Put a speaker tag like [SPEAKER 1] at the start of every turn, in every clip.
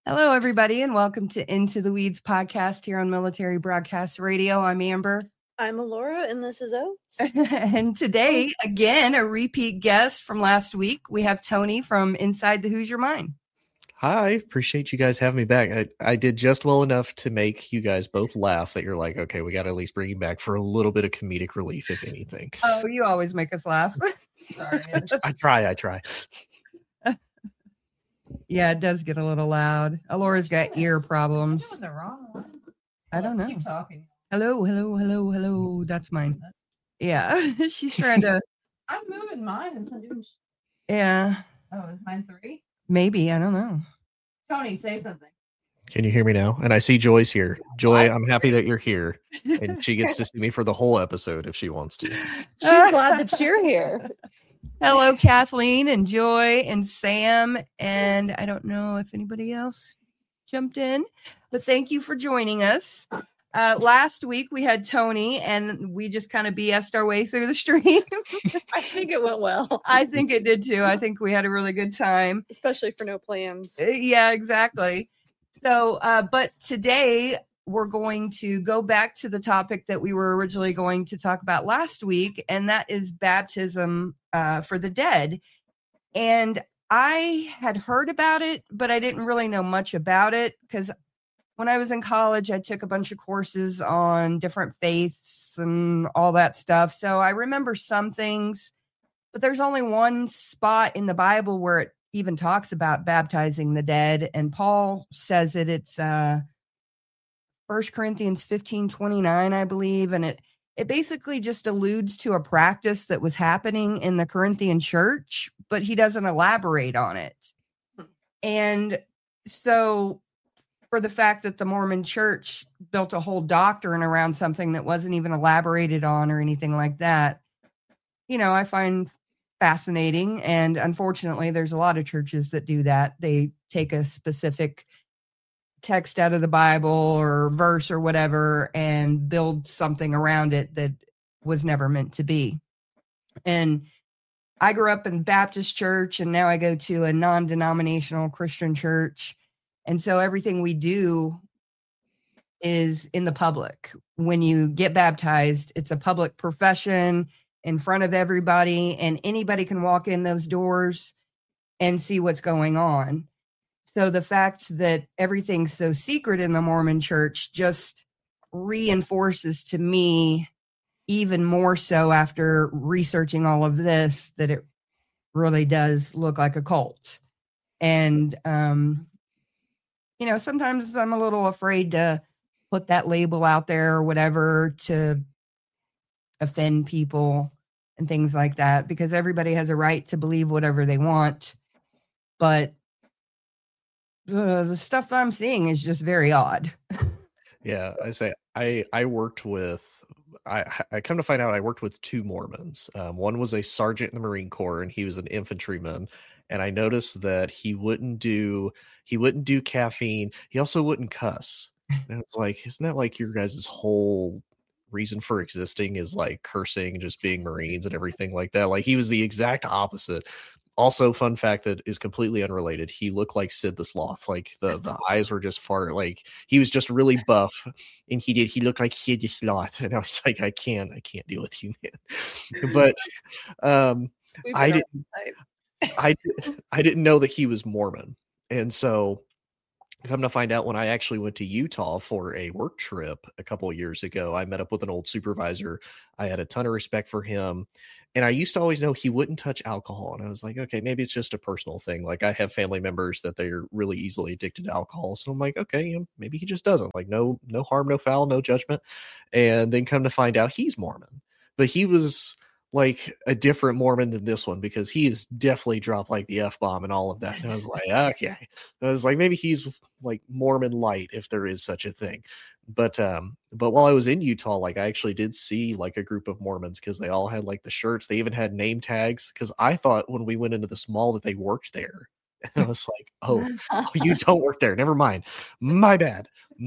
[SPEAKER 1] Hello, everybody, and welcome to Into the Weeds podcast here on Military Broadcast Radio. I'm Amber.
[SPEAKER 2] I'm Alora, and this is Oates.
[SPEAKER 1] And today, again, a repeat guest from last week. We have Tony from Inside the Hoosier Mind.
[SPEAKER 3] Hi, appreciate you guys having me back. I did just well enough to make you guys both laugh that you're like, okay, we got to at least bring you back for a little bit of comedic relief, if anything.
[SPEAKER 1] Oh, you always make us laugh.
[SPEAKER 2] Sorry.
[SPEAKER 3] I try.
[SPEAKER 1] Yeah, it does get a little loud. Alora's got ear problems.
[SPEAKER 2] I'm doing the wrong one.
[SPEAKER 1] I don't know.
[SPEAKER 2] Keep talking.
[SPEAKER 1] Hello. That's mine. Yeah, she's trying to.
[SPEAKER 2] I'm moving mine.
[SPEAKER 1] Yeah.
[SPEAKER 2] Oh, is mine 3?
[SPEAKER 1] Maybe. I don't know.
[SPEAKER 2] Tony, say something.
[SPEAKER 3] Can you hear me now? And I see Joy's here. Joy, I'm happy that you're here. And she gets to see me for the whole episode if she wants to.
[SPEAKER 2] She's glad that you're here.
[SPEAKER 1] Hello, Kathleen and Joy and Sam. And I don't know if anybody else jumped in, but thank you for joining us. Last week we had Tony and we just kind of BS'd our way through the stream.
[SPEAKER 2] I think it went well.
[SPEAKER 1] I think it did too. I think we had a really good time.
[SPEAKER 2] Especially for no plans.
[SPEAKER 1] Yeah, exactly. So, but today we're going to go back to the topic that we were originally going to talk about last week, and that is baptism for the dead. And I had heard about it, but I didn't really know much about it because when I was in college, I took a bunch of courses on different faiths and all that stuff. So I remember some things, but there's only one spot in the Bible where it even talks about baptizing the dead. And Paul says it. It's 1 Corinthians 15:29, I believe. And it basically just alludes to a practice that was happening in the Corinthian church, but he doesn't elaborate on it. And so for the fact that the Mormon church built a whole doctrine around something that wasn't even elaborated on or anything like that, I find fascinating. And unfortunately, there's a lot of churches that do that. They take a specific text out of the Bible or verse or whatever and build something around it that was never meant to be. And I grew up in Baptist church, and now I go to a non-denominational Christian church. And so everything we do is in the public. When you get baptized, it's a public profession in front of everybody, and anybody can walk in those doors and see what's going on. So the fact that everything's so secret in the Mormon church just reinforces to me even more so after researching all of this, that it really does look like a cult. And, sometimes I'm a little afraid to put that label out there or whatever to offend people and things like that, because everybody has a right to believe whatever they want. But the stuff I'm seeing is just very odd.
[SPEAKER 3] Yeah, I worked with, I come to find out I worked with 2 Mormons. One was a sergeant in the Marine Corps, and he was an infantryman. And I noticed that he wouldn't do caffeine. He also wouldn't cuss. And it's like, isn't that like your guys' whole reason for existing is like cursing and just being Marines and everything like that? Like, he was the exact opposite. Also, fun fact that is completely unrelated, he looked like Sid the Sloth. Like the eyes were just far, like he was just really buff, and he looked like Sid the Sloth. And I was like, I can't deal with you, man. But I didn't know that he was Mormon. And so come to find out, when I actually went to Utah for a work trip a couple of years ago, I met up with an old supervisor. I had a ton of respect for him. And I used to always know he wouldn't touch alcohol. And I was like, okay, maybe it's just a personal thing. Like, I have family members that they're really easily addicted to alcohol. So I'm like, okay, maybe he just doesn't. Like, no harm, no foul, no judgment. And then come to find out he's Mormon. But he was like a different Mormon than this one, because he has definitely dropped like the F-bomb and all of that. And I was like, okay. I was like, maybe he's like Mormon light, if there is such a thing. But while I was in Utah, like, I actually did see like a group of Mormons, because they all had like the shirts. They even had name tags, because I thought when we went into this mall that they worked there. And I was like, oh, you don't work there. Never mind. My bad.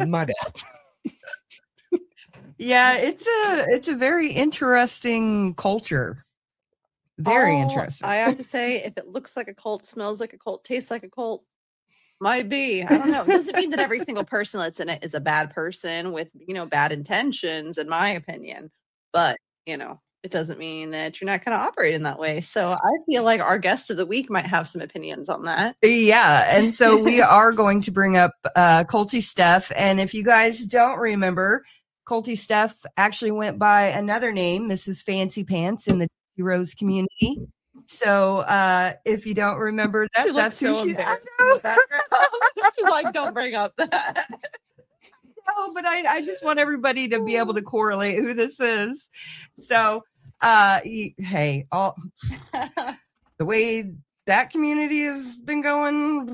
[SPEAKER 1] Yeah, it's a very interesting culture. Very interesting.
[SPEAKER 2] I have to say, if it looks like a cult, smells like a cult, tastes like a cult, Might be. I don't know. It doesn't mean that every single person that's in it is a bad person with, bad intentions, in my opinion. But, it doesn't mean that you're not going to operate in that way. So I feel like our guest of the week might have some opinions on that.
[SPEAKER 1] Yeah. And so we are going to bring up Colty Steph. And if you guys don't remember, Colty Steph actually went by another name, Mrs. Fancy Pants, in the Rose community. So if you don't remember that, that's who she is.
[SPEAKER 2] She's like, don't bring up that.
[SPEAKER 1] No, but I just want everybody to be able to correlate who this is. So, hey, the way that community has been going.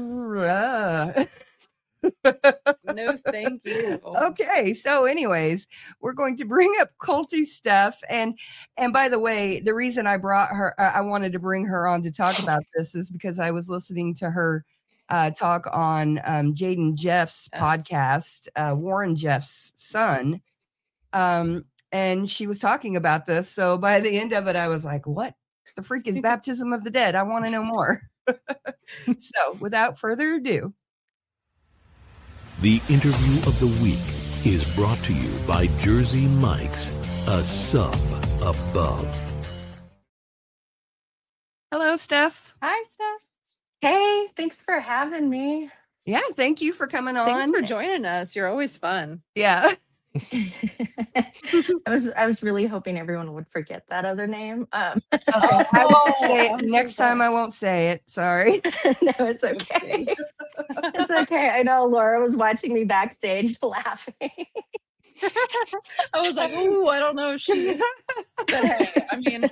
[SPEAKER 2] No, thank you.
[SPEAKER 1] Okay, so anyways, we're going to bring up Colty Steph, and by the way, the reason I brought her, I wanted to bring her on to talk about this is because I was listening to her talk on Jaden Jeff's podcast, Warren Jeff's son, and she was talking about this. So by the end of it, I was like, "What the freak is baptism of the dead? I want to know more." So, without further ado.
[SPEAKER 4] The interview of the week is brought to you by Jersey Mike's, a sub above.
[SPEAKER 1] Hello, Steph.
[SPEAKER 2] Hi, Steph.
[SPEAKER 5] Hey, thanks for having me.
[SPEAKER 1] Yeah, thank you for coming on.
[SPEAKER 2] Thanks for joining us. You're always fun.
[SPEAKER 1] Yeah.
[SPEAKER 5] I was really hoping everyone would forget that other name.
[SPEAKER 1] I won't say it. Next time I won't say it. Sorry.
[SPEAKER 5] No, it's okay. It's okay. I know Laura was watching me backstage laughing.
[SPEAKER 2] I was like, ooh, I don't know if she. But hey, I mean,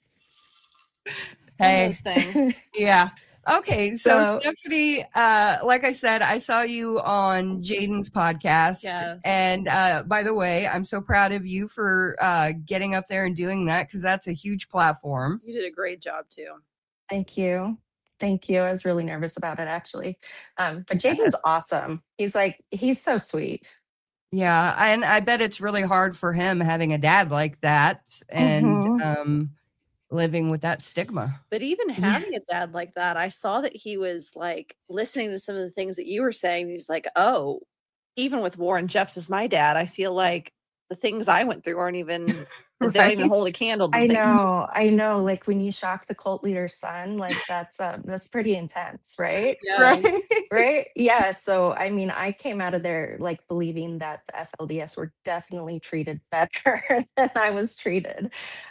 [SPEAKER 1] hey,
[SPEAKER 2] those things.
[SPEAKER 1] Yeah. Okay, so Stephanie, like I said, I saw you on Jaden's podcast.
[SPEAKER 2] Yes.
[SPEAKER 1] And by the way, I'm so proud of you for getting up there and doing that, because that's a huge platform.
[SPEAKER 2] You did a great job too.
[SPEAKER 5] Thank you. Thank you. I was really nervous about it, actually. But Jaden's awesome. He's so sweet.
[SPEAKER 1] Yeah, and I bet it's really hard for him having a dad like that and living with that stigma.
[SPEAKER 2] But even having a dad like that, I saw that he was like listening to some of the things that you were saying. He's like, oh, even with Warren Jeffs as my dad, I feel like the things I went through aren't even, they don't even hold a candle to
[SPEAKER 5] I
[SPEAKER 2] things.
[SPEAKER 5] know. Like when you shock the cult leader's son, like that's pretty intense, right?
[SPEAKER 2] Yeah.
[SPEAKER 5] Right? Yeah. So I mean, I came out of there like believing that the FLDS were definitely treated better than I was treated.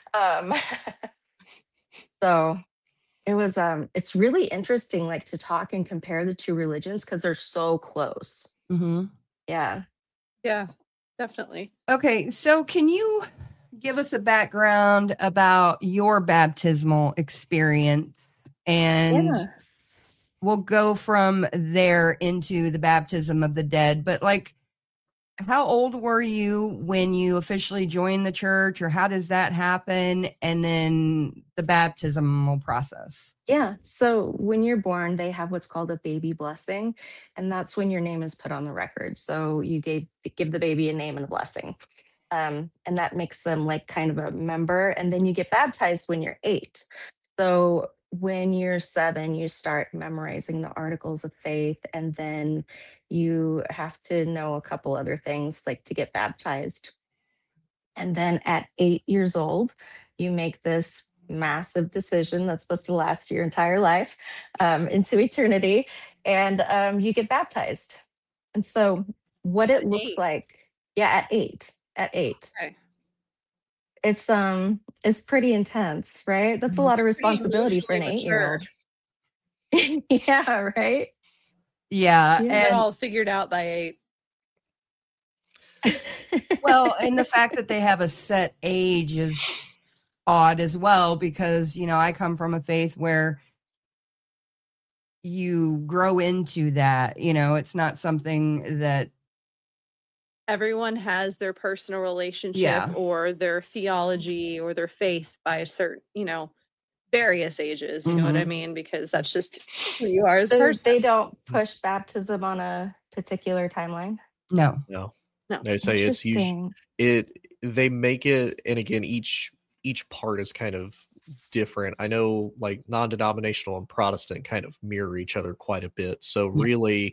[SPEAKER 5] So it was it's really interesting like to talk and compare the two religions because they're so close.
[SPEAKER 1] Mm-hmm.
[SPEAKER 5] Yeah.
[SPEAKER 2] Yeah, definitely.
[SPEAKER 1] Okay, so can you give us a background about your baptismal experience? And we'll go from there into the baptism of the dead. But like, how old were you when you officially joined the church, or how does that happen? And then the baptismal process.
[SPEAKER 5] Yeah. So when you're born, they have what's called a baby blessing, and that's when your name is put on the record. So you give the baby a name and a blessing. And that makes them like kind of a member. And then you get baptized when you're 8. So when you're 7, you start memorizing the articles of faith, and then you have to know a couple other things like to get baptized. And then at 8 years old, you make this massive decision that's supposed to last your entire life into eternity, and you get baptized. And so what it looks like, at 8.
[SPEAKER 2] Okay.
[SPEAKER 5] It's pretty intense, right? That's a lot of responsibility for an 8-year-old. Yeah, right.
[SPEAKER 1] Yeah,
[SPEAKER 2] You got all figured out by 8.
[SPEAKER 1] Well, and the fact that they have a set age is odd as well, because I come from a faith where you grow into that. It's not something that
[SPEAKER 2] everyone has their personal relationship or their theology or their faith by a certain, various ages. You know what I mean? Because that's just who you are as a person.
[SPEAKER 5] They don't push baptism on a particular timeline.
[SPEAKER 1] No.
[SPEAKER 3] They say it's usually they make it, and again, each part is kind of different. I know like non-denominational and Protestant kind of mirror each other quite a bit. So really,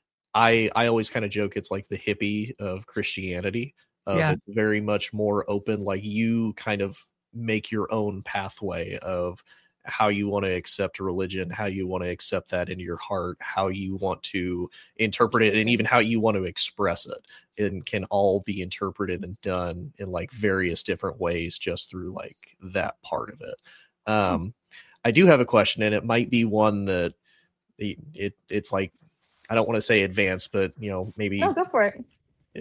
[SPEAKER 3] I always kind of joke it's like the hippie of Christianity.
[SPEAKER 1] Yeah.
[SPEAKER 3] It's very much more open. Like you kind of make your own pathway of how you want to accept religion, how you want to accept that into your heart, how you want to interpret it, and even how you want to express it. It can all be interpreted and done in like various different ways just through like that part of it. I do have a question, and it might be one that it's like, I don't want to say advanced, but you know, maybe
[SPEAKER 5] No, go for it.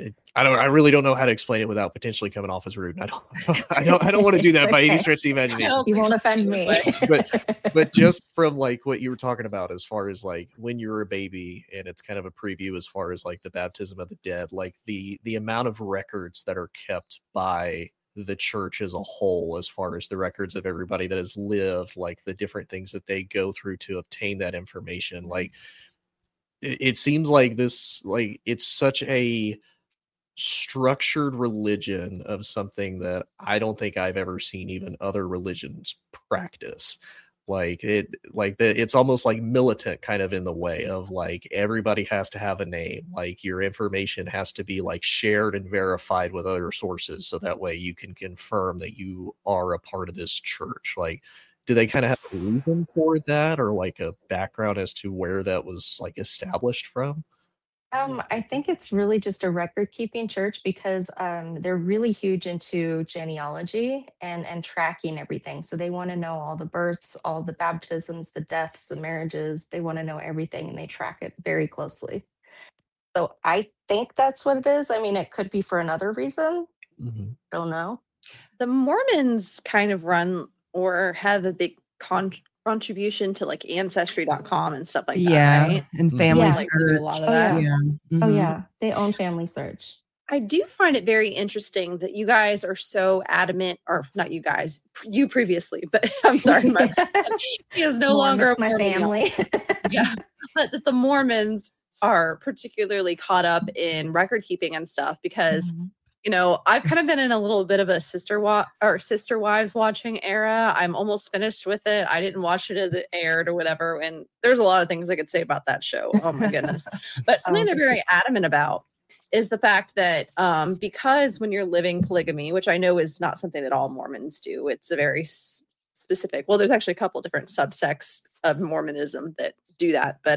[SPEAKER 3] I really don't know how to explain it without potentially coming off as rude. I don't want to do that
[SPEAKER 5] It's
[SPEAKER 3] by any
[SPEAKER 5] okay.
[SPEAKER 3] stretch of the imagination.
[SPEAKER 5] You won't offend me.
[SPEAKER 3] But just from like what you were talking about as far as like when you're a baby, and it's kind of a preview as far as like the baptism of the dead, like the amount of records that are kept by the church as a whole, as far as the records of everybody that has lived, like the different things that they go through to obtain that information. Like it seems like this, like it's such a structured religion of something that I don't think I've ever seen even other religions practice. Like it's almost like militant kind of in the way of like everybody has to have a name, like your information has to be like shared and verified with other sources, so that way you can confirm that you are a part of this church. Like, do they kind of have a reason for that, or like a background as to where that was like established from?
[SPEAKER 5] I think it's really just a record keeping church because they're really huge into genealogy and tracking everything. So they want to know all the births, all the baptisms, the deaths, the marriages. They want to know everything, and they track it very closely. So I think that's what it is. I mean, it could be for another reason.
[SPEAKER 3] Mm-hmm.
[SPEAKER 5] Don't know.
[SPEAKER 2] The Mormons kind of run or have a big contribution to like ancestry.com and stuff like that, right?
[SPEAKER 1] And family
[SPEAKER 5] Yeah.
[SPEAKER 2] Like they do
[SPEAKER 1] search.
[SPEAKER 2] a lot of
[SPEAKER 5] Oh,
[SPEAKER 2] that.
[SPEAKER 5] yeah. Oh
[SPEAKER 1] Mhm.
[SPEAKER 5] yeah, they own Family Search.
[SPEAKER 2] I do find it very interesting that you guys are so adamant, or not you guys, you previously, but I'm sorry, my he is no longer
[SPEAKER 5] Mormon's my
[SPEAKER 2] Mormon now.
[SPEAKER 5] family.
[SPEAKER 2] Yeah, but that the Mormons are particularly caught up in record keeping and stuff because
[SPEAKER 1] Mhm.
[SPEAKER 2] you know, I've kind of been in a little bit of a sister wives watching era. I'm almost finished with it. I didn't watch it as it aired or whatever. And there's a lot of things I could say about that show. Oh my goodness. But something they're very adamant about is the fact that because when you're living polygamy, which I know is not something that all Mormons do, it's a very specific, well, there's actually a couple different subsects of Mormonism that do that. But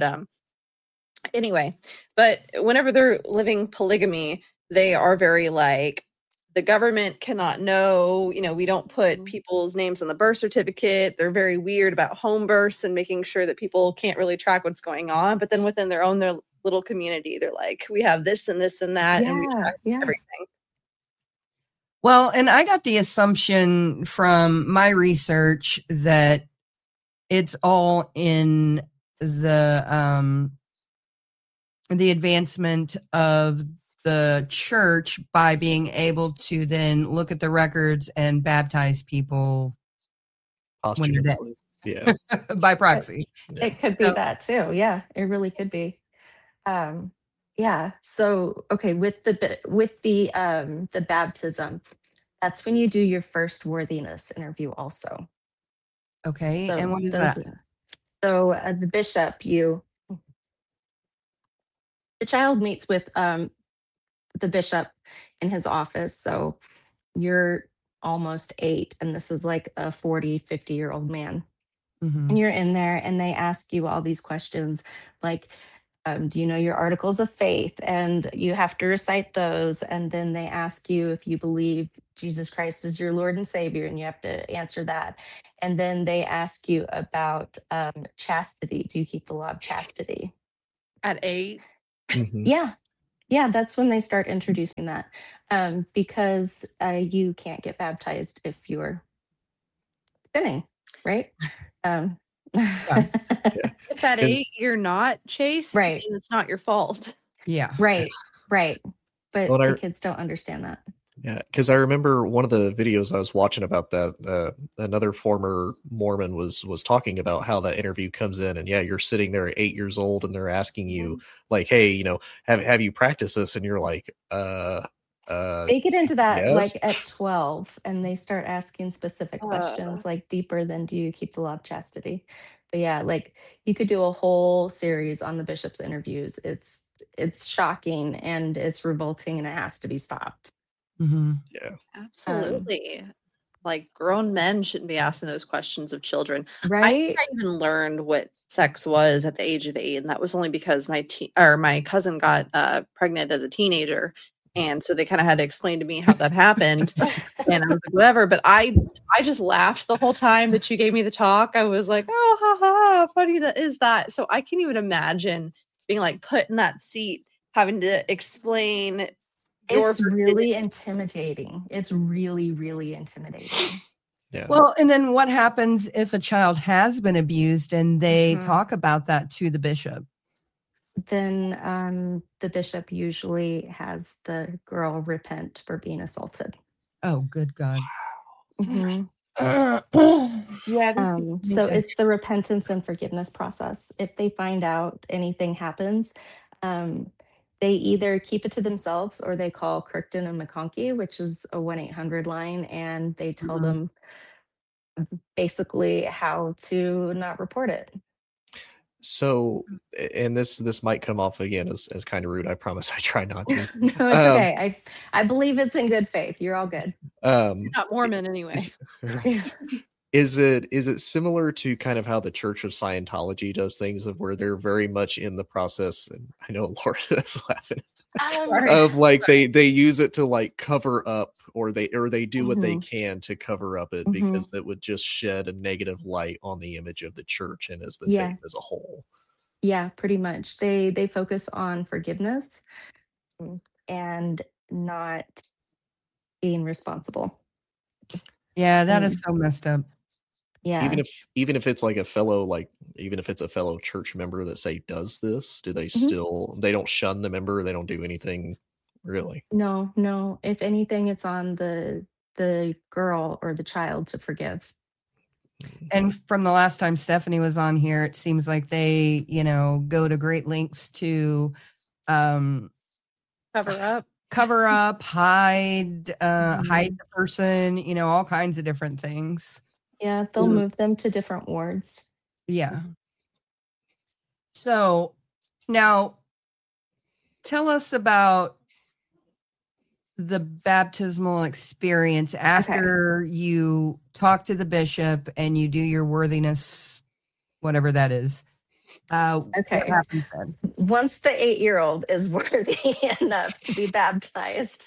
[SPEAKER 2] anyway, but whenever they're living polygamy, they are very like, the government cannot know, you know, we don't put people's names on the birth certificate. They're very weird about home births and making sure that people can't really track what's going on. But then within their little community, they're like, we have this and this and that, and we track everything.
[SPEAKER 1] Well, and I got the assumption from my research that it's all in the advancement of the church by being able to then look at the records and baptize people when you're dead.
[SPEAKER 3] Yeah.
[SPEAKER 1] By proxy.
[SPEAKER 5] It could be that too. Yeah, it really could be. Yeah. So okay, with the baptism, that's when you do your first worthiness interview also.
[SPEAKER 1] Okay.
[SPEAKER 5] So
[SPEAKER 1] and what is that?
[SPEAKER 5] So the bishop, the child meets with the bishop in his office. So you're almost 8, and this is like a 40, 50-year-old man.
[SPEAKER 1] Mm-hmm.
[SPEAKER 5] And you're in there and they ask you all these questions like, do you know your articles of faith? And you have to recite those. And then they ask you if you believe Jesus Christ is your Lord and Savior, and you have to answer that. And then they ask you about chastity. Do you keep the law of chastity?
[SPEAKER 2] At 8?
[SPEAKER 3] Mm-hmm.
[SPEAKER 5] Yeah, that's when they start introducing that, because you can't get baptized if you're sinning, right?
[SPEAKER 2] If at 8 you're not chaste,
[SPEAKER 5] Right.
[SPEAKER 2] then it's not your fault.
[SPEAKER 1] Yeah.
[SPEAKER 5] Right. But
[SPEAKER 3] Well,
[SPEAKER 5] the kids don't understand that.
[SPEAKER 3] Yeah, because I remember one of the videos I was watching about that. Another former Mormon was talking about how that interview comes in, and yeah, you're sitting there at 8 years old, and they're asking you like, "Hey, you know, have you practiced this?" And you're like,
[SPEAKER 5] They get into that
[SPEAKER 3] yes.
[SPEAKER 5] like at 12 and they start asking specific questions like deeper than do you keep the law of chastity. But yeah, like you could do a whole series on the bishop's interviews. It's shocking and it's revolting and it has to be stopped.
[SPEAKER 1] Mhm.
[SPEAKER 3] Yeah.
[SPEAKER 2] Absolutely. Like grown men shouldn't be asking those questions of children. I
[SPEAKER 5] Right?
[SPEAKER 2] think I even learned what sex was at the age of 8, and that was only because my cousin got pregnant as a teenager, and so they kind of had to explain to me how that happened. And I was like, whatever. But I just laughed the whole time that you gave me the talk. I was like, oh, ha ha, funny that is that. So I can't even imagine being like put in that seat, having to explain.
[SPEAKER 5] It's really intimidating. It's really, really intimidating.
[SPEAKER 3] Yeah.
[SPEAKER 1] Well, and then what happens if a child has been abused and they
[SPEAKER 2] Mhm.
[SPEAKER 1] talk about that to the bishop?
[SPEAKER 5] Then the bishop usually has the girl repent for being assaulted.
[SPEAKER 1] Oh, good God.
[SPEAKER 5] Mhm.
[SPEAKER 1] Yeah.
[SPEAKER 5] So it's the repentance and forgiveness process. If they find out anything happens, they either keep it to themselves or they call Crichton and McConkey, which is a 1-800 line, and they tell them basically how to not report it.
[SPEAKER 3] So, and this might come off again as kind of rude. I promise I try not to.
[SPEAKER 5] No, it's okay. I believe it's in good faith. You're all good.
[SPEAKER 2] He's not Mormon anyway.
[SPEAKER 3] Right. Is it similar to kind of how the Church of Scientology does things, of where they're very much in the process? And I know Laura is laughing. Of like they use it to like cover up, or they do what they can to cover up it, because it would just shed a negative light on the image of the church and as the faith as a whole.
[SPEAKER 5] Yeah, pretty much. They focus on forgiveness and not being responsible.
[SPEAKER 1] Yeah, that is so messed up.
[SPEAKER 5] Yeah.
[SPEAKER 3] Even if it's like a fellow, even if it's a fellow church member that say does this, do they still, they don't shun the member, they don't do anything really?
[SPEAKER 5] No. If anything, it's on the girl or the child to forgive.
[SPEAKER 1] And from the last time Stephanie was on here, it seems like they, go to great lengths to cover up, hide the person, all kinds of different things.
[SPEAKER 5] Yeah, they'll move them to different wards.
[SPEAKER 1] Yeah. So now tell us about the baptismal experience after you talk to the bishop and you do your worthiness, whatever that is. What happens then?
[SPEAKER 5] Once the 8-year-old is worthy enough to be baptized,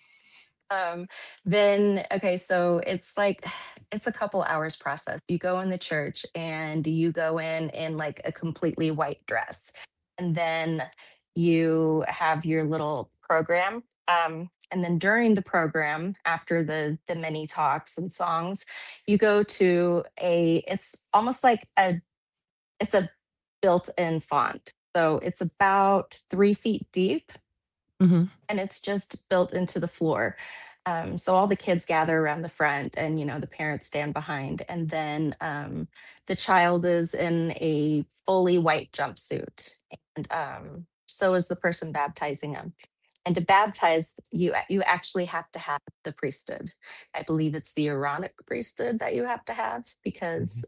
[SPEAKER 5] then so it's a couple hours process. You go in the church and you go in like a completely white dress, and then you have your little program, and then during the program, after the many talks and songs, you go to it's almost like it's a built-in font, so it's about 3 feet deep. And it's just built into the floor. So all the kids gather around the front and, the parents stand behind. And then the child is in a fully white jumpsuit. And so is the person baptizing him. And to baptize, you actually have to have the priesthood. I believe it's the Aaronic priesthood that you have to have because,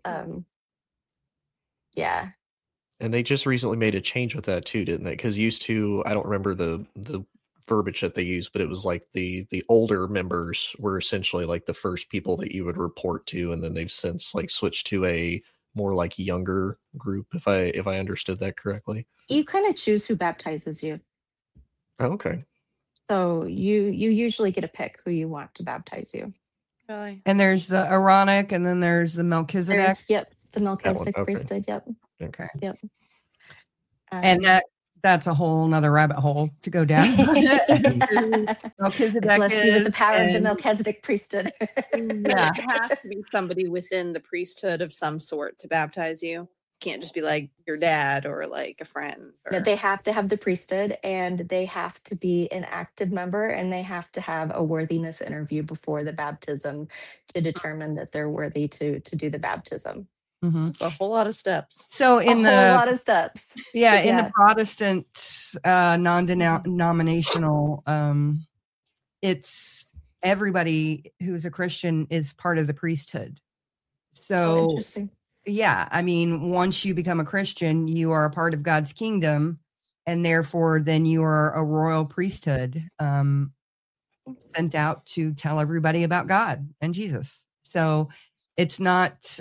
[SPEAKER 5] yeah.
[SPEAKER 3] And they just recently made a change with that too, didn't they? Because used to, I don't remember the verbiage that they used, but it was like the older members were essentially like the first people that you would report to, and then they've since like switched to a more like younger group, if I understood that correctly.
[SPEAKER 5] You kind of choose who baptizes you.
[SPEAKER 3] Oh, okay.
[SPEAKER 5] So you usually get to pick who you want to baptize you.
[SPEAKER 2] Really?
[SPEAKER 1] And there's the Aaronic, and then there's the Melchizedek.
[SPEAKER 5] Yep, the Melchizedek priesthood. Yep.
[SPEAKER 1] Okay.
[SPEAKER 5] Yep.
[SPEAKER 1] And that's a whole nother rabbit hole to go down. Melchizedek
[SPEAKER 5] bless you with the power of the Melchizedek priesthood.
[SPEAKER 2] Yeah, it has to be somebody within the priesthood of some sort to baptize you. Can't just be like your dad or like a friend.
[SPEAKER 5] No, they have to have the priesthood, and they have to be an active member, and they have to have a worthiness interview before the baptism to determine that they're worthy to do the baptism.
[SPEAKER 2] It's a whole lot of steps.
[SPEAKER 1] So
[SPEAKER 5] a whole lot of steps.
[SPEAKER 1] Yeah, in the Protestant non-denominational it's everybody who's a Christian is part of the priesthood.
[SPEAKER 5] Oh,
[SPEAKER 1] So,
[SPEAKER 5] interesting.
[SPEAKER 1] yeah, I mean, once you become a Christian, you are a part of God's kingdom, and therefore, then you are a royal priesthood, sent out to tell everybody about God and Jesus. So, it's not.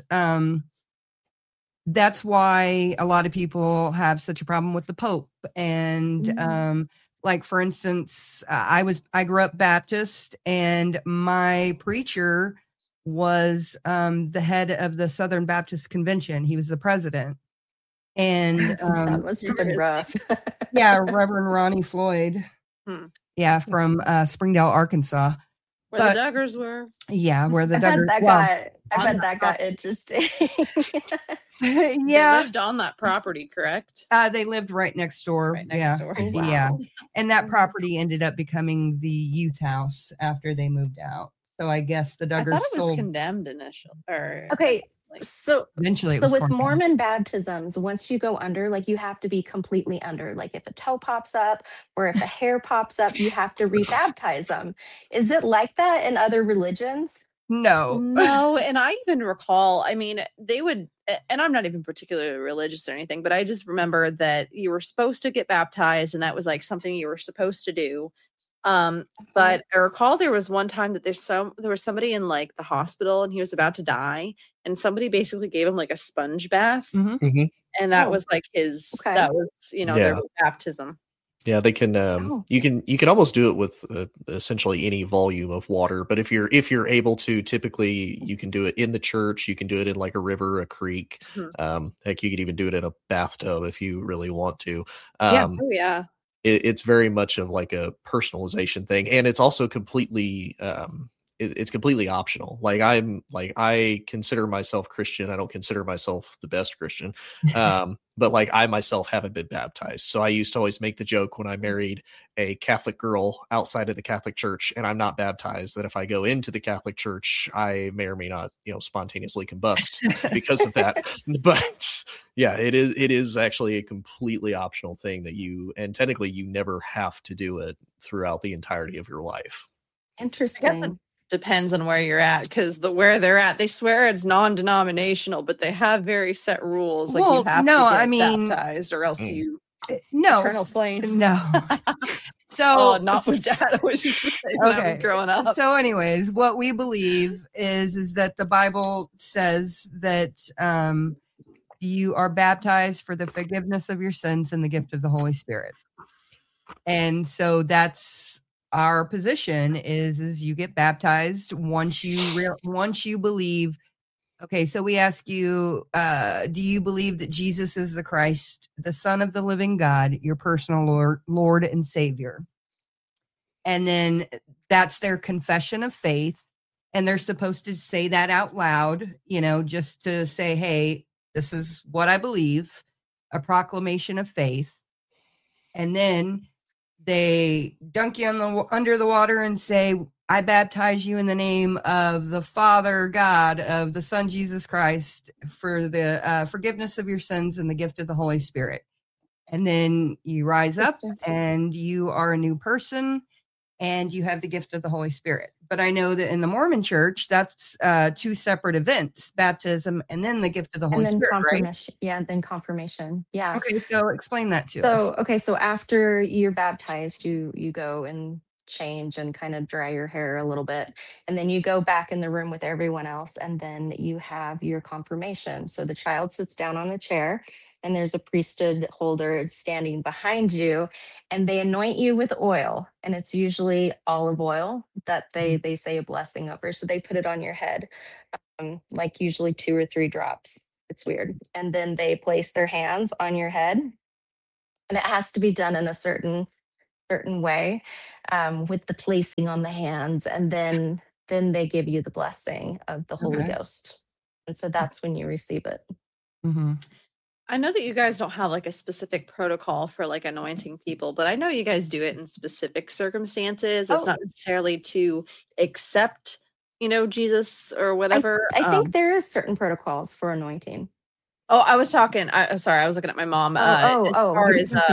[SPEAKER 1] That's why a lot of people have such a problem with the Pope. And like, for instance, I grew up Baptist, and my preacher was the head of the Southern Baptist Convention. He was the president. And
[SPEAKER 5] That must have been rough.
[SPEAKER 1] yeah, Reverend Ronnie Floyd.
[SPEAKER 2] Hmm.
[SPEAKER 1] Yeah, from Springdale, Arkansas.
[SPEAKER 2] Where
[SPEAKER 1] But-
[SPEAKER 2] the Duggars were.
[SPEAKER 1] Yeah, where the
[SPEAKER 5] I bet
[SPEAKER 1] Duggars.
[SPEAKER 5] that
[SPEAKER 1] well,
[SPEAKER 5] got interesting.
[SPEAKER 2] They
[SPEAKER 1] yeah,
[SPEAKER 2] lived on that property, correct?
[SPEAKER 1] they lived right next door.
[SPEAKER 2] Right next
[SPEAKER 1] yeah.
[SPEAKER 2] door.
[SPEAKER 1] Yeah.
[SPEAKER 5] Wow.
[SPEAKER 1] And that property ended up becoming the youth house after they moved out. So I guess the
[SPEAKER 2] I
[SPEAKER 1] Duggars
[SPEAKER 2] thought it was
[SPEAKER 1] sold.
[SPEAKER 2] condemned initially. Or
[SPEAKER 5] Okay,
[SPEAKER 2] like,
[SPEAKER 5] so
[SPEAKER 1] Eventually, it
[SPEAKER 5] so
[SPEAKER 1] was
[SPEAKER 5] with
[SPEAKER 1] torn down.
[SPEAKER 5] Mormon baptisms, once you go under, like you have to be completely under. Like if a toe pops up or if a hair pops up, you have to rebaptize them. Is it like that in other religions?
[SPEAKER 1] No.
[SPEAKER 2] no, and I even recall, I mean, they would, and I'm not even particularly religious or anything, but I just remember that you were supposed to get baptized, and that was like something you were supposed to do. But I recall there was one time that there was somebody in like the hospital, and he was about to die, and somebody basically gave him like a sponge bath,
[SPEAKER 1] Mhm.
[SPEAKER 2] and that
[SPEAKER 5] Oh,
[SPEAKER 2] was like his
[SPEAKER 5] okay.
[SPEAKER 2] that was their
[SPEAKER 3] Yeah.
[SPEAKER 2] baptism.
[SPEAKER 3] Yeah, they can.
[SPEAKER 5] Oh.
[SPEAKER 3] You can almost do it with essentially any volume of water. But if you're able to, typically you can do it in the church. You can do it in like a river, a creek. Heck, you could even do it in a bathtub if you really want to.
[SPEAKER 1] Yeah.
[SPEAKER 2] Oh yeah.
[SPEAKER 3] It's very much of like a personalization thing, and it's also completely it's completely optional. Like I consider myself Christian. I don't consider myself the best Christian, but like I myself haven't been baptized. So I used to always make the joke when I married a Catholic girl outside of the Catholic Church and I'm not baptized, that if I go into the Catholic Church, I may or may not spontaneously combust because of that. But yeah, it is actually a completely optional thing and technically you never have to do it throughout the entirety of your life.
[SPEAKER 5] Interesting.
[SPEAKER 2] Depends on where you're at, because where they're at, they swear it's non-denominational, but they have very set rules. Like
[SPEAKER 1] Well,
[SPEAKER 2] you have
[SPEAKER 1] no,
[SPEAKER 2] to get
[SPEAKER 1] I mean-
[SPEAKER 2] baptized, or else you
[SPEAKER 1] No.
[SPEAKER 2] eternal flames.
[SPEAKER 1] No. So
[SPEAKER 2] Oh, not with Dad. I was just saying when I
[SPEAKER 1] Okay.
[SPEAKER 2] was growing up.
[SPEAKER 1] So, anyways, what we believe is that the Bible says that you are baptized for the forgiveness of your sins and the gift of the Holy Spirit. And so that's our position is you get baptized once you believe. Okay, so we ask you, do you believe that Jesus is the Christ, the Son of the living God, your personal Lord and Savior? And then that's their confession of faith. And they're supposed to say that out loud, just to say, hey, this is what I believe, a proclamation of faith. And then they dunk you under the water and say, I baptize you in the name of the Father God, of the Son Jesus Christ, for the forgiveness of your sins and the gift of the Holy Spirit. And then you rise up and you are a new person and you have the gift of the Holy Spirit. But I know that in the Mormon church, that's two separate events, baptism and then the gift of the Holy
[SPEAKER 5] And then
[SPEAKER 1] Spirit, right?
[SPEAKER 5] confirmation. Yeah, then confirmation. Yeah.
[SPEAKER 1] Okay, so explain that to us.
[SPEAKER 5] So after you're baptized, you go and change and kind of dry your hair a little bit, and then you go back in the room with everyone else, and then you have your confirmation. So the child sits down on a chair and there's a priesthood holder standing behind you, and they anoint you with oil, and it's usually olive oil that they say a blessing over. So they put it on your head, like usually 2 or 3 drops. It's weird. And then they place their hands on your head, and it has to be done in a certain way, with the placing on the hands, and then they give you the blessing of the Holy
[SPEAKER 1] Okay.
[SPEAKER 5] Ghost, and so that's when you receive it.
[SPEAKER 1] Mm-hmm.
[SPEAKER 2] I know that you guys don't have like a specific protocol for like anointing people, but I know you guys do it in specific circumstances. It's
[SPEAKER 5] Oh.
[SPEAKER 2] not necessarily to accept, Jesus or whatever.
[SPEAKER 5] I think there is certain protocols for anointing.
[SPEAKER 2] Oh, I was talking. Sorry, I was looking at my mom. As far as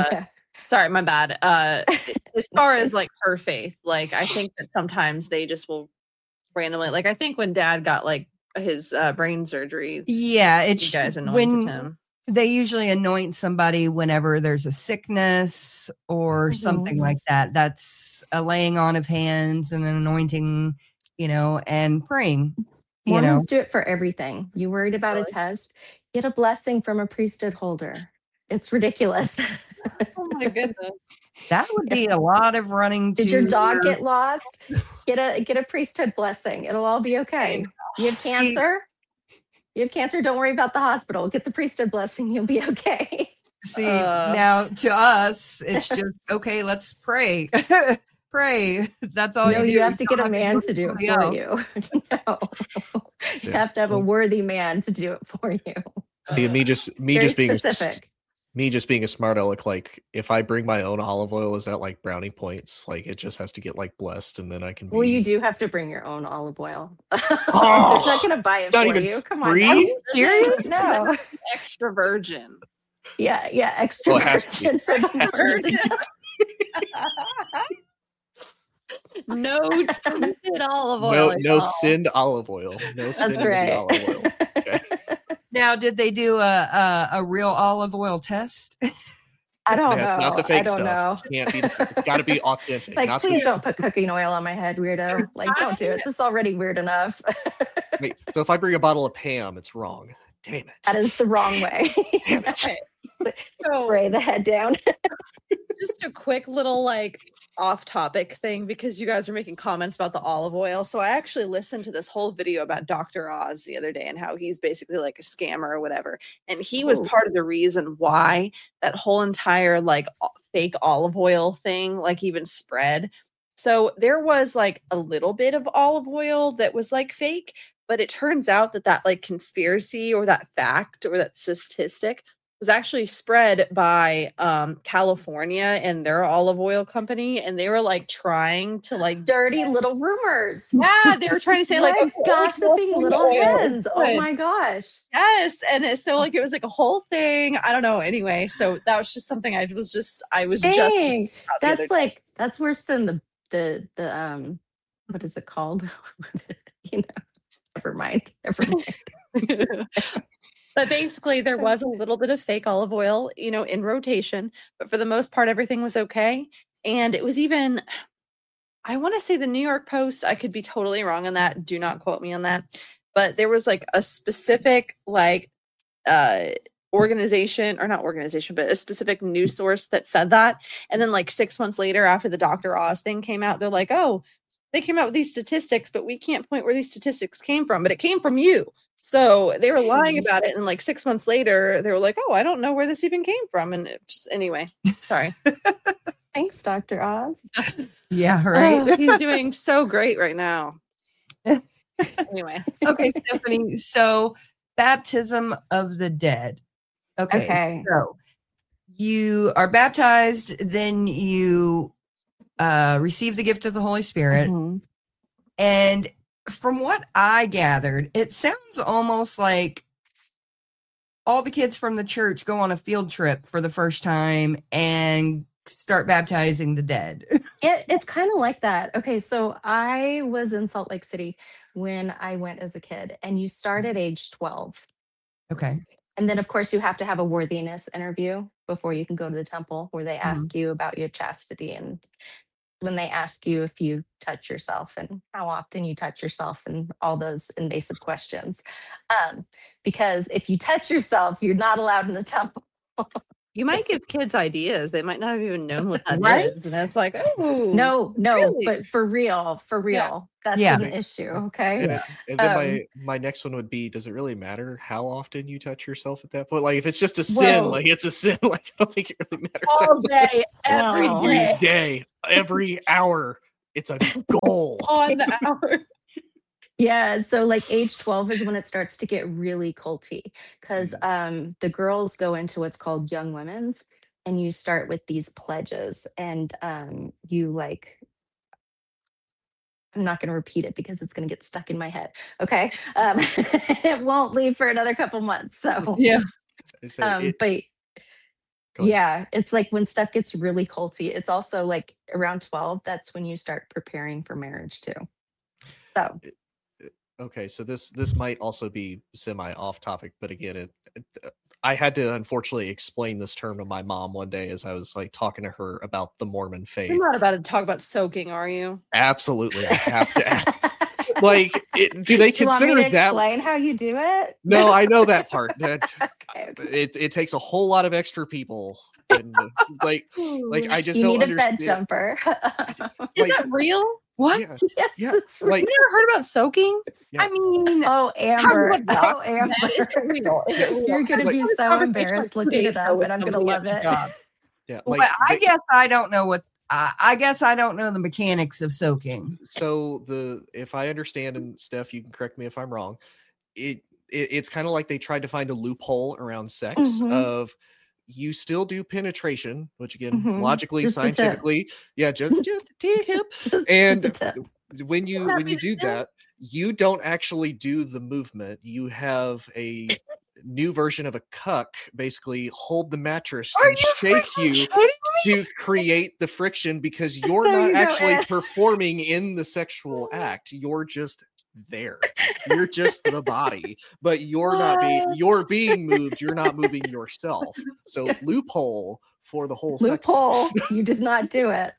[SPEAKER 2] Sorry, my bad. As far as like her faith, like I think that sometimes they just will randomly, like I think when Dad got like his brain surgery,
[SPEAKER 1] Yeah,
[SPEAKER 2] you
[SPEAKER 1] it's
[SPEAKER 2] guys anointed
[SPEAKER 1] when
[SPEAKER 2] him.
[SPEAKER 1] they usually anoint somebody whenever there's a sickness or something like that. That's a laying on of hands and an anointing, and praying.
[SPEAKER 5] Mormons do it for everything. You worried about a
[SPEAKER 2] Really?
[SPEAKER 5] test? Get a blessing from a priesthood holder. It's ridiculous.
[SPEAKER 2] Oh my goodness.
[SPEAKER 1] That would be a lot of running to
[SPEAKER 5] Did your dog get lost? Get a priesthood blessing. It'll all be okay. You have cancer? You have cancer? Don't worry about the hospital. Get the priesthood blessing. You'll be okay.
[SPEAKER 1] See, now to us, it's just, okay, let's pray. Pray. That's all
[SPEAKER 5] No,
[SPEAKER 1] you do.
[SPEAKER 5] you have to get a
[SPEAKER 1] don't
[SPEAKER 5] man
[SPEAKER 1] go
[SPEAKER 5] to do it
[SPEAKER 1] somebody
[SPEAKER 5] for
[SPEAKER 1] else.
[SPEAKER 5] you. No. You have to have a worthy man to do it for you.
[SPEAKER 3] See, me just
[SPEAKER 5] Very
[SPEAKER 3] being
[SPEAKER 5] specific.
[SPEAKER 3] me just being a smart aleck, like if I bring my own olive oil, is that like brownie points? Like it just has to get like blessed, and then I can.
[SPEAKER 5] Well, you do have to bring your own olive oil. They're not going to buy it
[SPEAKER 3] not
[SPEAKER 5] for
[SPEAKER 3] even
[SPEAKER 5] you. Come
[SPEAKER 3] free?
[SPEAKER 5] on,
[SPEAKER 1] Are
[SPEAKER 5] now.
[SPEAKER 1] you serious?
[SPEAKER 5] No.
[SPEAKER 2] Extra virgin.
[SPEAKER 5] Yeah, extra
[SPEAKER 3] Oh, it has to be.
[SPEAKER 5] virgin virgin.
[SPEAKER 2] No tinted olive oil.
[SPEAKER 3] No
[SPEAKER 2] y'all.
[SPEAKER 3] sinned olive oil. No sinned
[SPEAKER 5] That's right.
[SPEAKER 3] olive oil. Okay.
[SPEAKER 1] Now, did they do a real olive oil test?
[SPEAKER 5] I don't
[SPEAKER 3] That's
[SPEAKER 5] know.
[SPEAKER 3] not the fake
[SPEAKER 5] I don't
[SPEAKER 3] stuff.
[SPEAKER 5] know.
[SPEAKER 3] Can't be. It's got to be authentic.
[SPEAKER 5] Like,
[SPEAKER 3] not
[SPEAKER 5] please
[SPEAKER 3] the,
[SPEAKER 5] don't put cooking oil on my head, weirdo. Like, don't do it. This is already weird enough.
[SPEAKER 3] Wait, so if I bring a bottle of Pam, it's wrong. Damn it.
[SPEAKER 5] That is the wrong way.
[SPEAKER 3] Damn it.
[SPEAKER 2] So
[SPEAKER 5] Spray the head down.
[SPEAKER 2] just a quick little like off topic thing because you guys are making comments about the olive oil. So I actually listened to this whole video about Dr. Oz the other day and how he's basically like a scammer or whatever. And he was part of the reason why that whole entire like fake olive oil thing like even spread. So there was like a little bit of olive oil that was like fake, but it turns out that like conspiracy or that fact or that statistic was actually spread by California and their olive oil company, and they were like trying to like
[SPEAKER 5] Dirty little rumors.
[SPEAKER 2] yeah, they were trying to say like
[SPEAKER 5] gossiping little
[SPEAKER 2] oil.
[SPEAKER 5] hens. Oh my gosh.
[SPEAKER 2] Yes, and so like it was like a whole thing. I don't know. Anyway, so that was just something I was just
[SPEAKER 5] Dang.
[SPEAKER 2] the other day.
[SPEAKER 5] That's worse than the what is it called? Never mind.
[SPEAKER 2] But basically, there was a little bit of fake olive oil, in rotation. But for the most part, everything was okay. And it was even, I want to say the New York Post. I could be totally wrong on that. Do not quote me on that. But there was like a specific organization, or not organization, but a specific news source that said that. And then like 6 months later, after the Dr. Oz thing came out, they're like, oh, they came out with these statistics, but we can't point where these statistics came from. But it came from you. So they were lying about it, and like 6 months later, they were like, "Oh, I don't know where this even came from." And anyway, sorry.
[SPEAKER 5] Thanks, Dr. Oz.
[SPEAKER 1] Yeah, right.
[SPEAKER 2] Oh, he's doing so great right now. Anyway,
[SPEAKER 1] Okay, Stephanie. So, baptism of the dead. Okay. So you are baptized, then you receive the gift of the Holy Spirit, and from what I gathered, it sounds almost like all the kids from the church go on a field trip for the first time and start baptizing the dead.
[SPEAKER 5] It's kind of like that. Okay, so I was in Salt Lake City when I went as a kid, and you start at age 12.
[SPEAKER 1] Okay.
[SPEAKER 5] And then, of course, you have to have a worthiness interview before you can go to the temple, where they ask you about your chastity, and when they ask you if you touch yourself and how often you touch yourself and all those invasive questions. Because if you touch yourself, you're not allowed in the temple.
[SPEAKER 2] you might give kids ideas. They might not have even known what that
[SPEAKER 1] Right?
[SPEAKER 2] is. And it's like, oh,
[SPEAKER 5] No,
[SPEAKER 2] really?
[SPEAKER 5] but for real, that's
[SPEAKER 1] Yeah.
[SPEAKER 5] an issue. Okay.
[SPEAKER 3] And then my next one would be: does it really matter how often you touch yourself at that point? Like, if it's just a sin, like it's a sin. Like, I don't think it really matters.
[SPEAKER 1] All day, every
[SPEAKER 5] Wow.
[SPEAKER 1] day.
[SPEAKER 3] Every day, every hour, it's a goal.
[SPEAKER 2] on the hour.
[SPEAKER 5] Yeah, so like age 12 is when it starts to get really culty, because the girls go into what's called Young Women's, and you start with these pledges, and you like, I'm not going to repeat it because it's going to get stuck in my head. Okay. It won't leave for another couple months. So
[SPEAKER 1] Yeah.
[SPEAKER 3] I say
[SPEAKER 5] but
[SPEAKER 3] Go ahead.
[SPEAKER 5] Yeah, it's like when stuff gets really culty. It's also like around 12, that's when you start preparing for marriage too. So,
[SPEAKER 3] Okay, so this might also be semi off topic, but again, I had to unfortunately explain this term to my mom one day as I was like talking to her about the Mormon faith.
[SPEAKER 2] You're not about to talk about soaking, are you?
[SPEAKER 3] Absolutely, I have to ask. Like, do they
[SPEAKER 5] you want me
[SPEAKER 3] consider
[SPEAKER 5] to
[SPEAKER 3] that?
[SPEAKER 5] explain how you do it?
[SPEAKER 3] No, I know that part. That
[SPEAKER 5] Okay.
[SPEAKER 3] it takes a whole lot of extra people, and like I just
[SPEAKER 5] You
[SPEAKER 3] don't
[SPEAKER 5] need a bed
[SPEAKER 3] understand.
[SPEAKER 5] jumper.
[SPEAKER 2] Is
[SPEAKER 3] Like,
[SPEAKER 2] that real?
[SPEAKER 1] What?
[SPEAKER 3] yeah,
[SPEAKER 5] Yes,
[SPEAKER 3] yeah,
[SPEAKER 5] it's real.
[SPEAKER 3] like
[SPEAKER 2] You never heard about soaking?
[SPEAKER 3] yeah.
[SPEAKER 1] I mean,
[SPEAKER 5] Oh, Amber.
[SPEAKER 2] How's the
[SPEAKER 5] Oh, Amber.
[SPEAKER 2] That is real. Is it real?
[SPEAKER 5] You're going to
[SPEAKER 3] Like-
[SPEAKER 5] be
[SPEAKER 2] This
[SPEAKER 5] so
[SPEAKER 2] conversation
[SPEAKER 5] embarrassed
[SPEAKER 2] like 2
[SPEAKER 5] looking
[SPEAKER 2] days
[SPEAKER 5] it
[SPEAKER 2] ago
[SPEAKER 5] up,
[SPEAKER 2] with
[SPEAKER 5] and I'm going to
[SPEAKER 2] somebody
[SPEAKER 5] love
[SPEAKER 2] at the
[SPEAKER 5] it.
[SPEAKER 2] job.
[SPEAKER 3] Yeah,
[SPEAKER 1] well,
[SPEAKER 3] like
[SPEAKER 1] I guess I don't know what. I guess I don't know the mechanics of soaking.
[SPEAKER 3] so if I understand, and Steph, you can correct me if I'm wrong, it's kind of like they tried to find a loophole around sex
[SPEAKER 5] Mhm.
[SPEAKER 3] of you still do penetration, which again,
[SPEAKER 5] Mhm.
[SPEAKER 3] logically,
[SPEAKER 5] Just the tip.
[SPEAKER 3] scientifically, yeah, just a tip.
[SPEAKER 5] Just
[SPEAKER 3] And
[SPEAKER 5] the tip.
[SPEAKER 3] when you do that, you don't actually do the movement. You have a new version of a cuck basically hold the mattress
[SPEAKER 1] Are
[SPEAKER 3] and
[SPEAKER 1] you
[SPEAKER 3] shake
[SPEAKER 1] freaking
[SPEAKER 3] you
[SPEAKER 1] kidding
[SPEAKER 3] to create the friction because you're
[SPEAKER 5] So
[SPEAKER 3] not
[SPEAKER 5] you know
[SPEAKER 3] actually
[SPEAKER 5] it.
[SPEAKER 3] performing in the sexual act. You're just there. You're just the body, but you're being moved. You're not moving yourself. So loophole for the whole sex thing.
[SPEAKER 5] Loophole. You did not do it.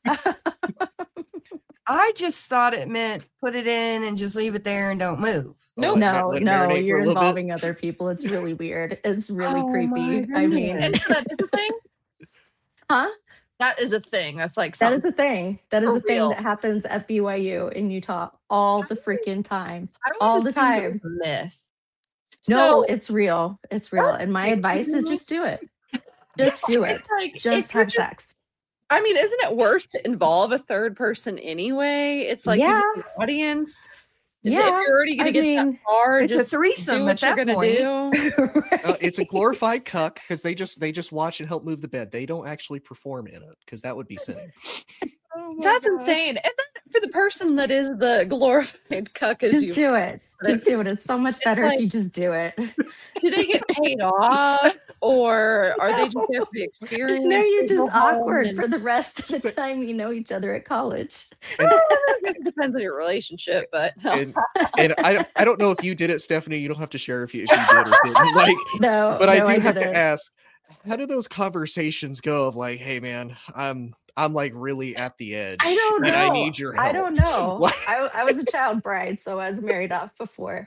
[SPEAKER 1] I just thought it meant put it in and just leave it there and don't move.
[SPEAKER 3] Oh,
[SPEAKER 5] No,
[SPEAKER 3] let it
[SPEAKER 5] no,
[SPEAKER 3] marinate for a
[SPEAKER 5] you're
[SPEAKER 3] little bit.
[SPEAKER 5] involving other people. It's really weird. It's really
[SPEAKER 1] Oh
[SPEAKER 5] creepy.
[SPEAKER 1] my
[SPEAKER 5] I mean,
[SPEAKER 2] And that's a thing?
[SPEAKER 5] huh?
[SPEAKER 2] That is a thing. That's like
[SPEAKER 5] That is
[SPEAKER 2] something.
[SPEAKER 5] a thing. That is
[SPEAKER 2] For
[SPEAKER 5] a thing
[SPEAKER 2] real.
[SPEAKER 5] that happens at BYU in Utah all the freaking time.
[SPEAKER 2] I
[SPEAKER 5] all
[SPEAKER 2] always
[SPEAKER 5] the
[SPEAKER 2] assumed it
[SPEAKER 5] time.
[SPEAKER 2] was a myth.
[SPEAKER 5] No,
[SPEAKER 2] So,
[SPEAKER 5] it's real. It's real. And my
[SPEAKER 2] makes
[SPEAKER 5] advice is
[SPEAKER 2] you-
[SPEAKER 5] just do it. Just do it.
[SPEAKER 2] like,
[SPEAKER 5] Just
[SPEAKER 2] if you're
[SPEAKER 5] have sex.
[SPEAKER 2] I mean, isn't it worse to involve a third person anyway? It's like
[SPEAKER 5] Yeah.
[SPEAKER 2] you get an audience.
[SPEAKER 5] Yeah,
[SPEAKER 2] If you're already going
[SPEAKER 5] I
[SPEAKER 2] to get
[SPEAKER 5] mean,
[SPEAKER 2] that far,
[SPEAKER 1] it's a
[SPEAKER 2] just
[SPEAKER 1] threesome
[SPEAKER 2] do
[SPEAKER 1] at
[SPEAKER 2] what you're
[SPEAKER 1] that
[SPEAKER 2] going to
[SPEAKER 1] point.
[SPEAKER 2] do.
[SPEAKER 3] It's a glorified cuck because they just watch and help move the bed. They don't actually perform in it because that would be sinning.
[SPEAKER 1] Oh my
[SPEAKER 2] That's
[SPEAKER 1] God.
[SPEAKER 2] insane. And then for the person that is the glorified cuck, as
[SPEAKER 5] just
[SPEAKER 2] you
[SPEAKER 5] do it. Just do it. It's so much better
[SPEAKER 2] like-
[SPEAKER 5] if you just do it.
[SPEAKER 2] do they get paid off, or are they just there for the experience?
[SPEAKER 5] No, you're
[SPEAKER 2] They go
[SPEAKER 5] just
[SPEAKER 2] home
[SPEAKER 5] awkward
[SPEAKER 2] and-
[SPEAKER 5] for the rest of the time you know each other at college.
[SPEAKER 2] I guess it depends on your relationship, but no.
[SPEAKER 3] And I don't know if you did it, Stephanie. You don't have to share if you did or didn't. Like,
[SPEAKER 5] No,
[SPEAKER 3] but I
[SPEAKER 5] no,
[SPEAKER 3] do have to
[SPEAKER 5] didn't.
[SPEAKER 3] ask, how do those conversations go? Of like, hey man, I'm like really at the edge.
[SPEAKER 5] I don't
[SPEAKER 3] and
[SPEAKER 5] know.
[SPEAKER 3] I need your help.
[SPEAKER 5] I don't know.
[SPEAKER 3] What?
[SPEAKER 5] I was a child bride, so I was married off before,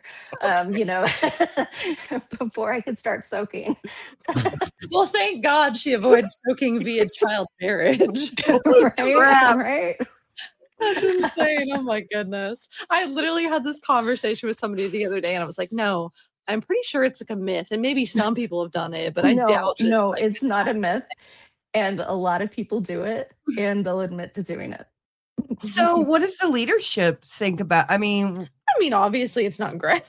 [SPEAKER 5] before I could start soaking.
[SPEAKER 2] Well, thank God she avoided soaking via child marriage.
[SPEAKER 5] right?
[SPEAKER 1] crap.
[SPEAKER 5] Right?
[SPEAKER 2] That's insane. Oh my goodness. I literally had this conversation with somebody the other day and I was like, no, I'm pretty sure it's like a myth. And maybe some people have done it, but I doubt that
[SPEAKER 5] No,
[SPEAKER 2] like,
[SPEAKER 5] it's not a myth. And a lot of people do it and they'll admit to doing it.
[SPEAKER 1] So, what does the leadership think about? I mean,
[SPEAKER 2] obviously it's not great.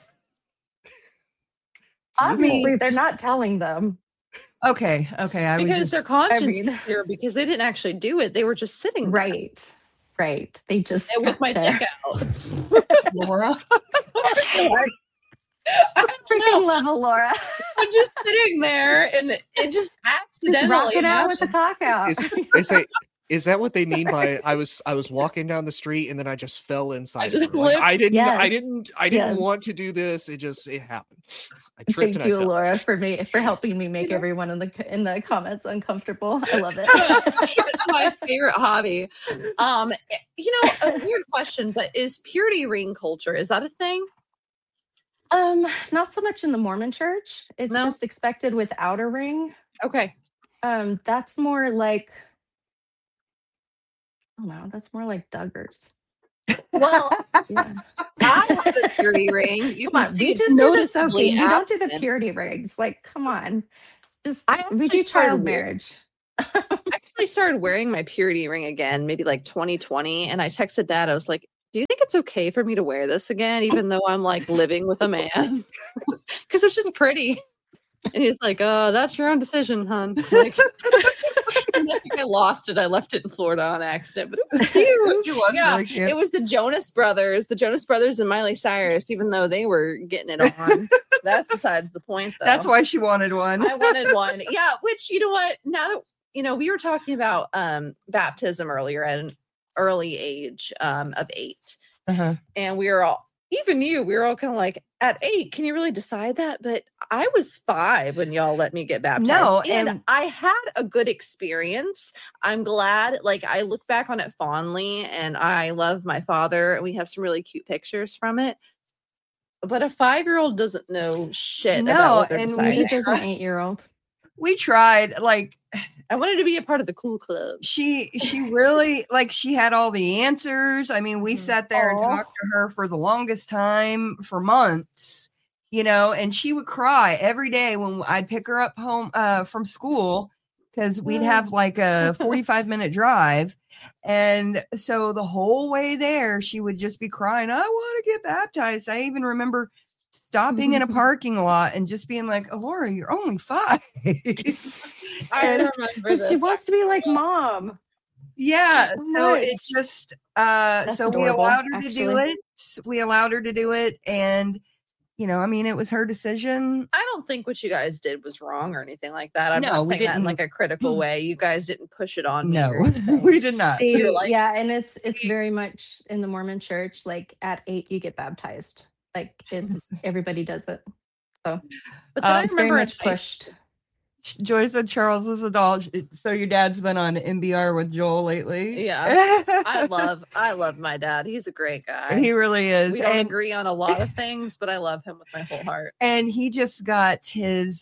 [SPEAKER 5] obviously they're not telling them.
[SPEAKER 1] okay. I was
[SPEAKER 2] Because
[SPEAKER 1] just,
[SPEAKER 2] their conscience
[SPEAKER 5] mean-
[SPEAKER 2] is clear because they didn't actually do it. They were just sitting there.
[SPEAKER 5] Right. They just
[SPEAKER 2] And with
[SPEAKER 5] sat
[SPEAKER 2] my
[SPEAKER 5] there.
[SPEAKER 2] dick out.
[SPEAKER 1] Laura.
[SPEAKER 2] I don't
[SPEAKER 5] Freaking
[SPEAKER 2] know.
[SPEAKER 5] level, Laura.
[SPEAKER 2] I'm just sitting there and it just accidentally
[SPEAKER 5] Just rock it out with the
[SPEAKER 2] happened.
[SPEAKER 5] cock out.
[SPEAKER 3] They say, is that what they mean by I was walking down the street and then I just fell inside of
[SPEAKER 2] just
[SPEAKER 3] her? Like, I
[SPEAKER 2] lived-
[SPEAKER 3] didn't
[SPEAKER 5] Yes.
[SPEAKER 3] want to do this. It happened. I tripped
[SPEAKER 5] Thank
[SPEAKER 3] and
[SPEAKER 5] you,
[SPEAKER 3] I fell.
[SPEAKER 5] Laura, for helping me make everyone in the comments uncomfortable. I love it.
[SPEAKER 2] It's my favorite hobby. A weird question, but is purity ring culture, is that a thing?
[SPEAKER 5] Not so much in the Mormon church. It's
[SPEAKER 2] No?
[SPEAKER 5] just expected without a ring.
[SPEAKER 2] Okay.
[SPEAKER 5] That's more like, I don't know, that's more like Duggars.
[SPEAKER 2] Well,
[SPEAKER 5] Yeah.
[SPEAKER 2] I have a purity ring. You
[SPEAKER 5] Come
[SPEAKER 2] can
[SPEAKER 5] on,
[SPEAKER 2] see
[SPEAKER 5] we
[SPEAKER 2] it's
[SPEAKER 5] just do the
[SPEAKER 2] noticeably
[SPEAKER 5] soaking. You don't do the
[SPEAKER 2] absent.
[SPEAKER 5] purity rings. Like, come on. Just
[SPEAKER 2] I
[SPEAKER 5] we
[SPEAKER 2] actually
[SPEAKER 5] do
[SPEAKER 2] started
[SPEAKER 5] child
[SPEAKER 2] wear-
[SPEAKER 5] marriage.
[SPEAKER 2] I actually started wearing my purity ring again, maybe like 2020. And I texted Dad, I was like, do you think it's okay for me to wear this again, even though I'm like living with a man? Because it's just pretty. And he's like, oh, that's your own decision, hon. Like, and I think I lost it. I left it in Florida on accident, but it was cute.
[SPEAKER 1] It was
[SPEAKER 2] Yeah,
[SPEAKER 1] really cute.
[SPEAKER 2] it was the Jonas Brothers and Miley Cyrus, even though they were getting it on. That's besides the point, though.
[SPEAKER 1] That's why she wanted one.
[SPEAKER 2] I wanted one. Yeah, which, you know what? Now that, we were talking about baptism earlier at an early age of 8.
[SPEAKER 1] Uh-huh.
[SPEAKER 2] And we were all, even you, we were all kind of like, at 8, can you really decide that? But I was 5 when y'all let me get baptized.
[SPEAKER 1] No,
[SPEAKER 2] and I had a good experience. I'm glad. Like, I look back on it fondly, and I love my father, and we have some really cute pictures from it. But a 5-year-old doesn't know shit about what they're
[SPEAKER 1] and
[SPEAKER 2] deciding.
[SPEAKER 5] Neither does an 8-year-old.
[SPEAKER 1] We tried, like,
[SPEAKER 2] I wanted to be a part of the cool club.
[SPEAKER 1] she really, like, she had all the answers. I mean, we sat there and talked to her for the longest time, for months, and she would cry every day when I'd pick her up home from school, because we'd have like a 45-minute drive. And so the whole way there, she would just be crying, I want to get baptized. I even remember stopping in a parking lot and just being like, Alora, you're only 5.
[SPEAKER 2] I remember
[SPEAKER 5] Because she wants to be like mom.
[SPEAKER 1] Yeah. So
[SPEAKER 5] Right.
[SPEAKER 1] it just,
[SPEAKER 5] That's
[SPEAKER 1] so we
[SPEAKER 5] adorable,
[SPEAKER 1] allowed her to do
[SPEAKER 5] actually.
[SPEAKER 1] it. We allowed her to do it. And, I mean, it was her decision.
[SPEAKER 2] I don't think what you guys did was wrong or anything like that. I'm
[SPEAKER 1] No,
[SPEAKER 2] not
[SPEAKER 1] we
[SPEAKER 2] saying that in
[SPEAKER 1] didn't.
[SPEAKER 2] like a critical way. You guys didn't push it on me.
[SPEAKER 1] No,
[SPEAKER 2] or anything.
[SPEAKER 1] we did not.
[SPEAKER 5] They-
[SPEAKER 2] You're like-
[SPEAKER 5] yeah, and it's very much in the Mormon church, like at 8 you get baptized. Like it's everybody does it. So
[SPEAKER 2] But then I
[SPEAKER 5] it's very
[SPEAKER 2] remember
[SPEAKER 5] much
[SPEAKER 2] in high
[SPEAKER 5] pushed.
[SPEAKER 1] Joy said Charles is adult. So your dad's been on MBR with Joel lately.
[SPEAKER 2] Yeah. I love my dad. He's a great guy.
[SPEAKER 1] He really is.
[SPEAKER 2] We don't
[SPEAKER 1] And,
[SPEAKER 2] agree on a lot of things, but I love him with my whole heart.
[SPEAKER 1] and he just got his,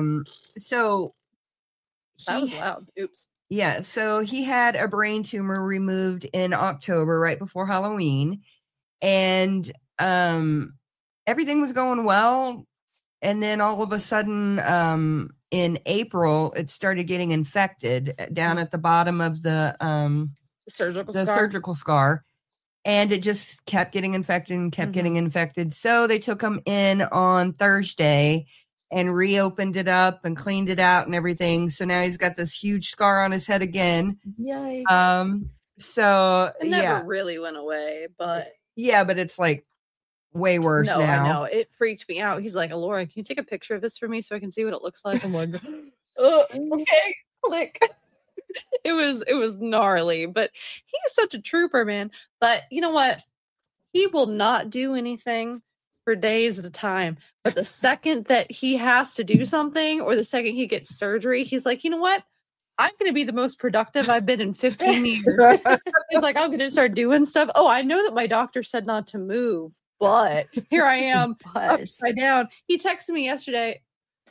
[SPEAKER 1] so
[SPEAKER 2] That was
[SPEAKER 1] he-
[SPEAKER 2] loud. Oops.
[SPEAKER 1] yeah, so he had a brain tumor removed in October, right before Halloween. And everything was going well. And then all of a sudden, in April, it started getting infected down at the bottom of the
[SPEAKER 2] Surgical
[SPEAKER 1] the
[SPEAKER 2] scar.
[SPEAKER 1] surgical scar. And it just kept getting infected and kept getting infected. So they took him in on Thursday and reopened it up and cleaned it out and everything. So now he's got this huge scar on his head again.
[SPEAKER 5] Yikes.
[SPEAKER 1] So
[SPEAKER 2] It never
[SPEAKER 1] yeah.
[SPEAKER 2] really went away, but
[SPEAKER 1] Yeah, but it's like way worse
[SPEAKER 2] no,
[SPEAKER 1] now.
[SPEAKER 2] I know. It freaked me out. He's like, Alora, can you take a picture of this for me so I can see what it looks like? I'm like, okay, click. It was gnarly, but he's such a trooper, man. But you know what? He will not do anything for days at a time. But the second that he has to do something, or the second he gets surgery, he's like, you know what? I'm going to be the most productive I've been in 15 years. He's like, I'm going to start doing stuff. Oh, I know that my doctor said not to move, but here I am
[SPEAKER 5] But
[SPEAKER 2] upside down. He texted me yesterday,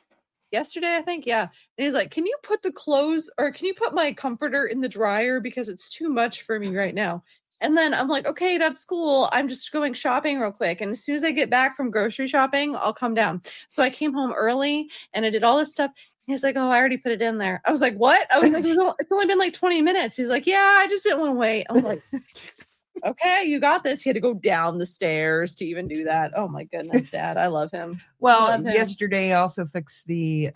[SPEAKER 2] I think. Yeah. And he's like, can you put the clothes, or can you put my comforter in the dryer because it's too much for me right now? And then I'm like, okay, that's cool. I'm just going shopping real quick. And as soon as I get back from grocery shopping, I'll come down. So I came home early and I did all this stuff. And he's like, oh, I already put it in there. I was like, what? I was like, it's only been like 20 minutes. He's like, yeah, I just didn't want to wait. I was like, okay, you got this. He had to go down the stairs to even do that. Oh my goodness, Dad. I love him.
[SPEAKER 1] Well,
[SPEAKER 2] Love him.
[SPEAKER 1] yesterday I also fixed the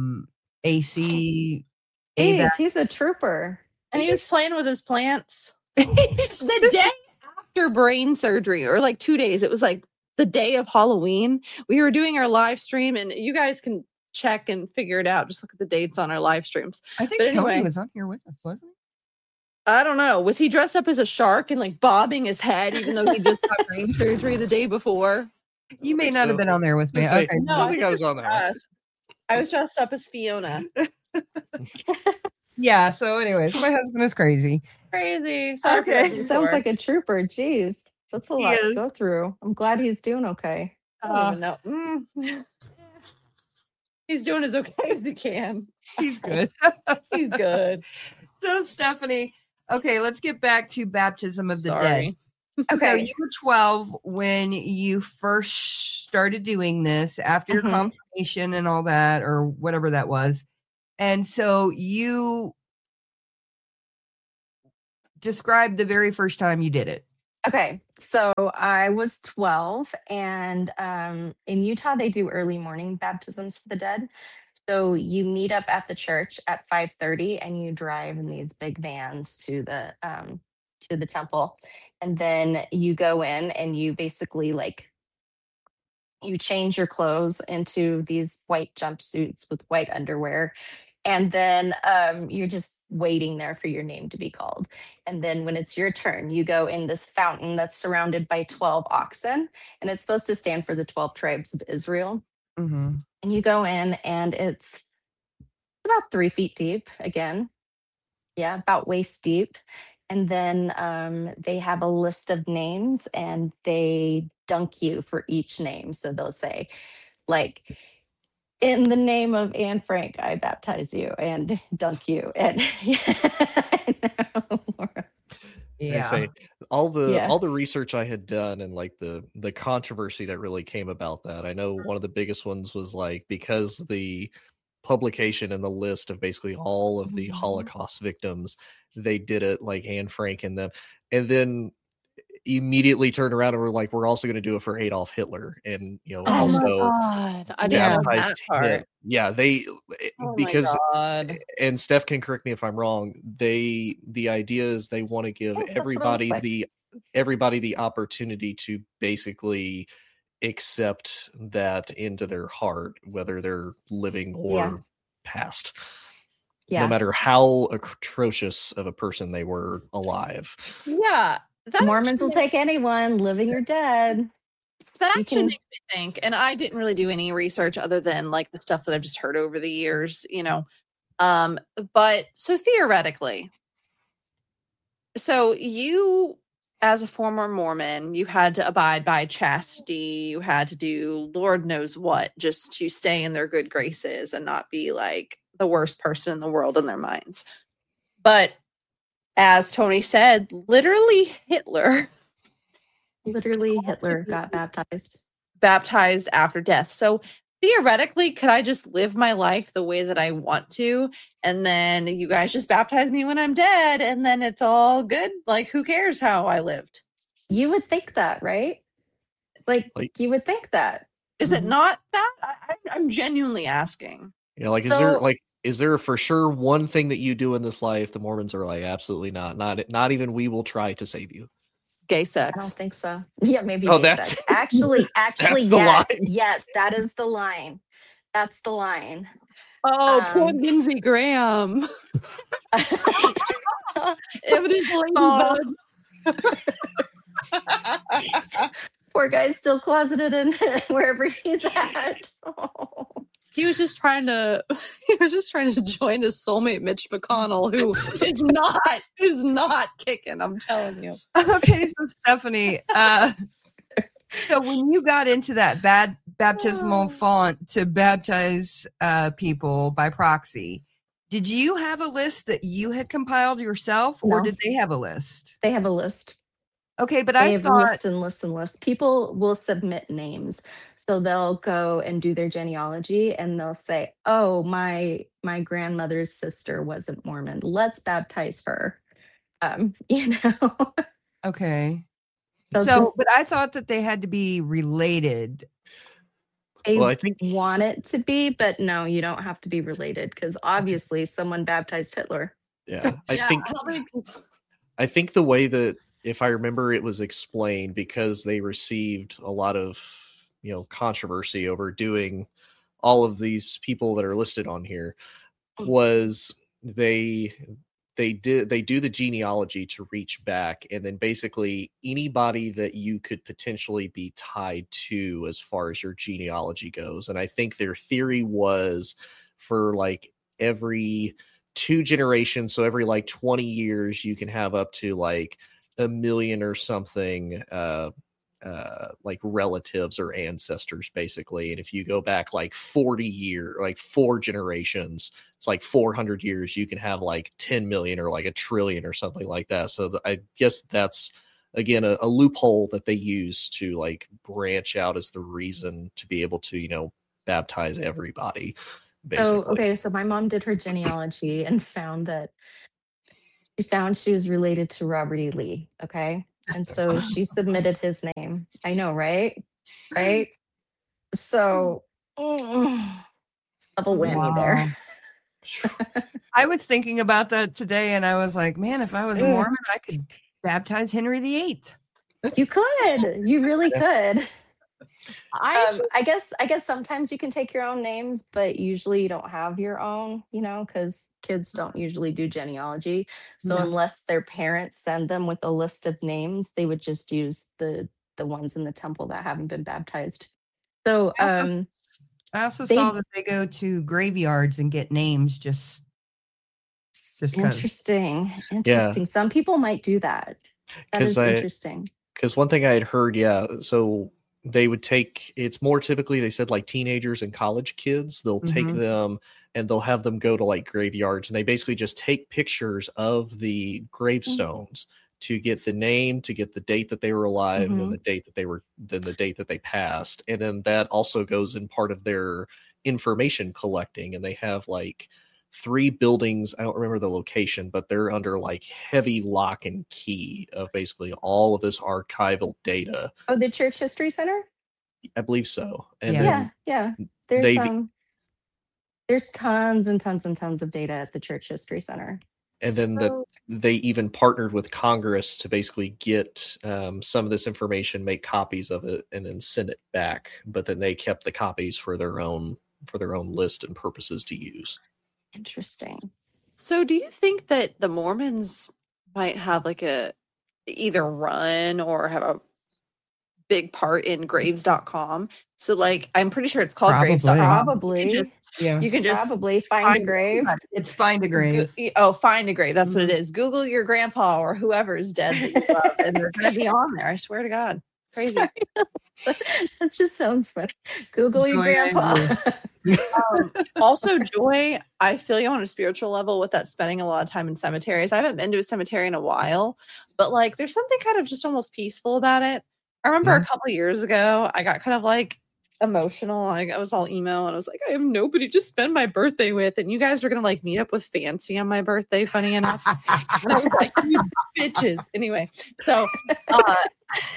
[SPEAKER 1] AC.
[SPEAKER 5] Jeez, he's a trooper.
[SPEAKER 2] And he was playing with his plants. The day after brain surgery, or like 2 days, it was like the day of Halloween. We were doing our live stream, and you guys can check and figure it out. Just look at the dates on our live streams.
[SPEAKER 1] I think
[SPEAKER 2] But
[SPEAKER 1] Tony
[SPEAKER 2] anyway.
[SPEAKER 1] was on here with us, wasn't
[SPEAKER 2] I don't know. Was he dressed up as a shark and like bobbing his head, even though he just got brain surgery the day before?
[SPEAKER 1] he? You may
[SPEAKER 3] think
[SPEAKER 1] not have
[SPEAKER 3] so.
[SPEAKER 1] been on there with me.
[SPEAKER 3] Just say-
[SPEAKER 1] Okay.
[SPEAKER 2] No,
[SPEAKER 3] I think I was
[SPEAKER 2] it
[SPEAKER 3] on there.
[SPEAKER 2] us. I was dressed up as Fiona.
[SPEAKER 1] Yeah. So, anyways, my husband is crazy.
[SPEAKER 2] Crazy. Sorry for
[SPEAKER 5] Okay,
[SPEAKER 2] that
[SPEAKER 5] sounds
[SPEAKER 2] detour.
[SPEAKER 5] like a trooper. Jeez, that's a
[SPEAKER 1] He
[SPEAKER 5] lot
[SPEAKER 1] is.
[SPEAKER 5] to go through. I'm glad he's doing okay.
[SPEAKER 2] I don't even know. He's doing as okay as he can.
[SPEAKER 1] He's good.
[SPEAKER 2] He's good.
[SPEAKER 1] So, Stephanie, okay, let's get back to baptism of the dead.
[SPEAKER 2] Sorry.
[SPEAKER 1] So
[SPEAKER 5] Okay,
[SPEAKER 1] you were 12 when you first started doing this, after your
[SPEAKER 5] Mhm.
[SPEAKER 1] confirmation and all that, or whatever that was. And so you described the very first time you did it.
[SPEAKER 5] okay. So I was 12, and in Utah they do early morning baptisms for the dead. So you meet up at the church at 5:30, and you drive in these big vans to the temple, and then you go in and you basically like You change your clothes into these white jumpsuits with white underwear. And then you're just waiting there for your name to be called. And then when it's your turn, you go in this fountain that's surrounded by 12 oxen. And it's supposed to stand for the 12 tribes of Israel.
[SPEAKER 1] Mm-hmm.
[SPEAKER 5] And you go in, and it's about 3 feet deep again. Yeah, about waist deep. And then they have a list of names, and they dunk you for each name. So they'll say, like, in the name of Anne Frank, I baptize you and dunk you. And I know, Laura.
[SPEAKER 3] I say all
[SPEAKER 5] Yeah.
[SPEAKER 3] the research I had done and like the controversy that really came about that. I know one of the biggest ones was like because the publication and the list of basically all of the Holocaust victims, they did it like Anne Frank and them, and then immediately turned around and were like, we're also going to do it for Adolf Hitler, and
[SPEAKER 2] Oh
[SPEAKER 3] also
[SPEAKER 2] my God. I didn't know that
[SPEAKER 3] baptized
[SPEAKER 2] part.
[SPEAKER 3] him. Yeah, they
[SPEAKER 2] Oh
[SPEAKER 3] because
[SPEAKER 2] my God.
[SPEAKER 3] and Steph can correct me if I'm wrong. The idea is they want to give
[SPEAKER 5] Yeah, that's what it looks
[SPEAKER 3] everybody
[SPEAKER 5] like.
[SPEAKER 3] the opportunity to basically accept that into their heart, whether they're living or
[SPEAKER 5] Yeah.
[SPEAKER 3] past, no
[SPEAKER 5] Yeah.
[SPEAKER 3] matter how atrocious of a person they were alive.
[SPEAKER 2] Yeah. That
[SPEAKER 5] Mormons will
[SPEAKER 2] actually,
[SPEAKER 5] take anyone, living or dead.
[SPEAKER 2] that
[SPEAKER 5] You
[SPEAKER 2] actually
[SPEAKER 5] can-
[SPEAKER 2] makes me think, and I didn't really do any research other than like the stuff that I've just heard over the years, but so theoretically, so you as a former Mormon, you had to abide by chastity, you had to do Lord knows what just to stay in their good graces and not be like the worst person in the world in their minds. But as Tony said, literally Hitler
[SPEAKER 5] got
[SPEAKER 2] baptized after death. So theoretically, could I just live my life the way that I want to? And then you guys just baptize me when I'm dead, and then it's all good. Like, who cares how I lived?
[SPEAKER 5] You would think that, right? Like you would think that.
[SPEAKER 2] Is it not that? I'm genuinely asking.
[SPEAKER 3] Yeah, like is there for sure one thing that you do in this life? The Mormons are like, absolutely not. Not even we will try to save you.
[SPEAKER 2] Gay
[SPEAKER 5] I
[SPEAKER 2] sex.
[SPEAKER 5] don't think so. Yeah, maybe.
[SPEAKER 3] Oh,
[SPEAKER 5] gay
[SPEAKER 3] that's-
[SPEAKER 5] sex. Actually,
[SPEAKER 3] That's
[SPEAKER 5] yes.
[SPEAKER 3] the line.
[SPEAKER 5] Yes, that is the line. That's the line.
[SPEAKER 2] Oh, poor
[SPEAKER 5] Um,
[SPEAKER 2] Lindsey Graham. Evidence
[SPEAKER 5] Oh.
[SPEAKER 2] bud.
[SPEAKER 5] Poor guy's still closeted in wherever he's at. Oh.
[SPEAKER 2] He was just trying to join his soulmate Mitch McConnell, who is not kicking, I'm telling you.
[SPEAKER 1] Okay, so Stephanie, so when you got into that bad baptismal font to baptize people by proxy, did you have a list that you had compiled yourself, or
[SPEAKER 5] No.
[SPEAKER 1] did they have a list?
[SPEAKER 5] They have a list.
[SPEAKER 1] Okay, but
[SPEAKER 5] They
[SPEAKER 1] I
[SPEAKER 5] have
[SPEAKER 1] thought
[SPEAKER 5] lists and lists and lists. People will submit names. So they'll go and do their genealogy, and they'll say, oh, my grandmother's sister wasn't Mormon. Let's baptize her.
[SPEAKER 1] okay.
[SPEAKER 5] They'll
[SPEAKER 1] So,
[SPEAKER 5] just-
[SPEAKER 1] but I thought that they had to be related.
[SPEAKER 5] They
[SPEAKER 3] Well, I think
[SPEAKER 5] want it to be, but no, you don't have to be related because obviously someone baptized Hitler.
[SPEAKER 3] yeah,
[SPEAKER 2] Yeah, how many people?
[SPEAKER 3] I think the way that, if I remember, it was explained because they received a lot of, controversy over doing all of these people that are listed on here, was they do the genealogy to reach back, and then basically anybody that you could potentially be tied to as far as your genealogy goes. And I think their theory was for like every 2 generations, so every like 20 years, you can have up to like 1 million or something like relatives or ancestors basically. And if you go back like 40 years, like 4 generations, it's like 400 years, you can have like 10 million or like 1 trillion or something like that. So I guess that's again a loophole that they use to like branch out as the reason to be able to baptize everybody basically.
[SPEAKER 5] So my mom did her genealogy and found she was related to Robert E. Lee. Okay. And so she submitted his name. I know, right? Right. So double whammy there.
[SPEAKER 1] I was thinking about that today, and I was like, man, if I was a Mormon, I could baptize Henry VIII.
[SPEAKER 5] You could. You really could. I guess sometimes you can take your own names, but usually you don't have your own, because kids don't usually do genealogy. So
[SPEAKER 1] Yeah.
[SPEAKER 5] unless their parents send them with a list of names, they would just use the ones in the temple that haven't been baptized. So
[SPEAKER 1] I also
[SPEAKER 5] they-
[SPEAKER 1] saw that they go to graveyards and get names just 'cause.
[SPEAKER 5] interesting. Some people might do that. That is interesting.
[SPEAKER 3] Because one thing I had heard, so they would take, it's more typically, they said like teenagers and college kids, they'll take them and they'll have them go to like graveyards, and they basically just take pictures of the gravestones to get the name, to get the date that they were alive, and then the date that they passed. And then that also goes in part of their information collecting. And they have like 3 buildings. I don't remember the location, but they're under like heavy lock and key of basically all of this archival data.
[SPEAKER 5] Oh, the Church History Center?
[SPEAKER 3] I believe so. And
[SPEAKER 5] yeah. There's tons and tons and tons of data at the Church History Center.
[SPEAKER 3] And then they even partnered with Congress to basically get some of this information, make copies of it, and then send it back. But then they kept the copies for their own list and purposes to use.
[SPEAKER 5] Interesting.
[SPEAKER 2] So do you think that the Mormons might have like either run or have a big part in graves.com? So like, I'm pretty sure it's called graves.com.
[SPEAKER 5] Probably.
[SPEAKER 2] You can just
[SPEAKER 5] probably find a grave.
[SPEAKER 1] It's find a grave.
[SPEAKER 2] Find a grave. That's what it is. Google your grandpa or whoever is dead that you love, and they're going to be on there. I swear to God. Crazy.
[SPEAKER 5] That just sounds funny. Google your grandpa.
[SPEAKER 2] Also, Joy, I feel you on a spiritual level with that spending a lot of time in cemeteries. I haven't been to a cemetery in a while, but like there's something kind of just almost peaceful about it. I remember a couple years ago, I got kind of like emotional. I was all emo and I was like, I have nobody to spend my birthday with. And you guys were going to like meet up with Fancy on my birthday, funny enough. And I was like, you bitches. Anyway, so I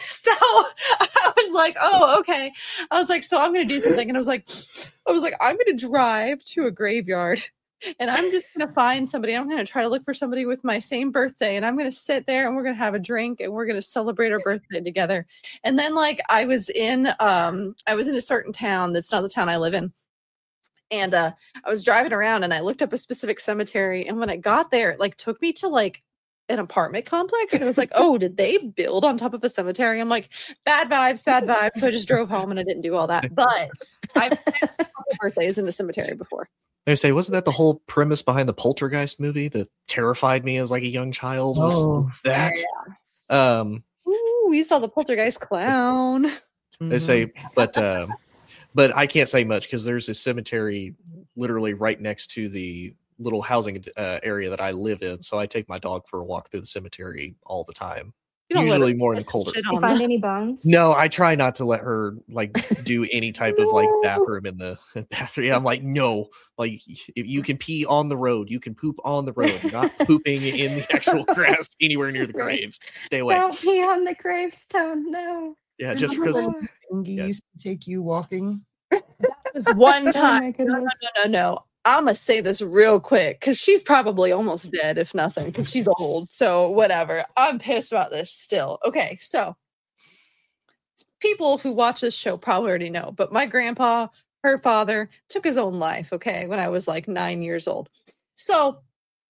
[SPEAKER 2] was like, oh, okay. I was like, so I'm going to do something. And I was like, I'm going to drive to a graveyard and I'm just going to find somebody. I'm going to try to look for somebody with my same birthday. And I'm going to sit there and we're going to have a drink and we're going to celebrate our birthday together. And then like I was in a certain town that's not the town I live in. And I was driving around and I looked up a specific cemetery. And when I got there, it like took me to like an apartment complex. And it was like, oh, did they build on top of a cemetery? I'm like, bad vibes. So I just drove home and I didn't do all that. But I've had a couple birthdays in the cemetery before.
[SPEAKER 3] They say, wasn't that the whole premise behind the Poltergeist movie that terrified me as like a young child? Was that?
[SPEAKER 2] Yeah. We saw the Poltergeist clown.
[SPEAKER 3] They say, but I can't say much because there's a cemetery literally right next to the little housing area that I live in. So I take my dog for a walk through the cemetery all the time. Usually more in the colder.
[SPEAKER 5] Did you find any bones?
[SPEAKER 3] No, I try not to let her like do any type of like bathroom in the bathroom. I'm like, no, like if you can pee on the road, you can poop on the road. You're not pooping in the actual grass anywhere near the graves. Stay away.
[SPEAKER 5] Don't pee on the gravestone. No.
[SPEAKER 3] Yeah, just because
[SPEAKER 1] used to take you walking.
[SPEAKER 2] That was one time.
[SPEAKER 5] Oh my goodness.
[SPEAKER 2] No. I'm going to say this real quick because she's probably almost dead, if nothing, because she's old. So whatever. I'm pissed about this still. Okay, so people who watch this show probably already know, but my grandpa, her father, took his own life, okay, when I was like 9 years old. So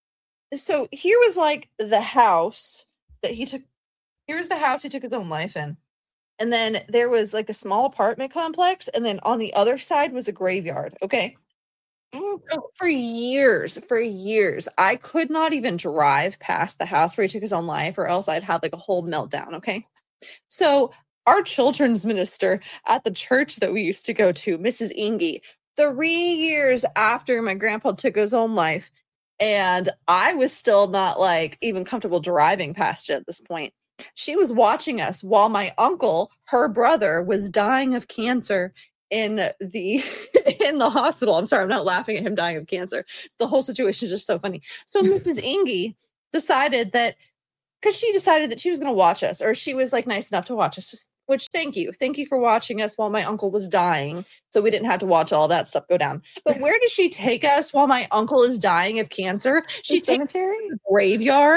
[SPEAKER 2] here was like the house that he took. Here's the house he took his own life in. And then there was like a small apartment complex. And then on the other side was a graveyard, okay? So for years, I could not even drive past the house where he took his own life, or else I'd have like a whole meltdown. Okay. So our children's minister at the church that we used to go to, Mrs. Ingy, 3 years after my grandpa took his own life, and I was still not like even comfortable driving past it at this point. She was watching us while my uncle, her brother, was dying of cancer in the hospital. I'm sorry, I'm not laughing at him dying of cancer. The whole situation is just so funny. So Mrs. Ingy decided that she was going to watch us, or she was like nice enough to watch us, which thank you for watching us while my uncle was dying, so we didn't have to watch all that stuff go down. But where does she take us while my uncle is dying of cancer? She takes us to the graveyard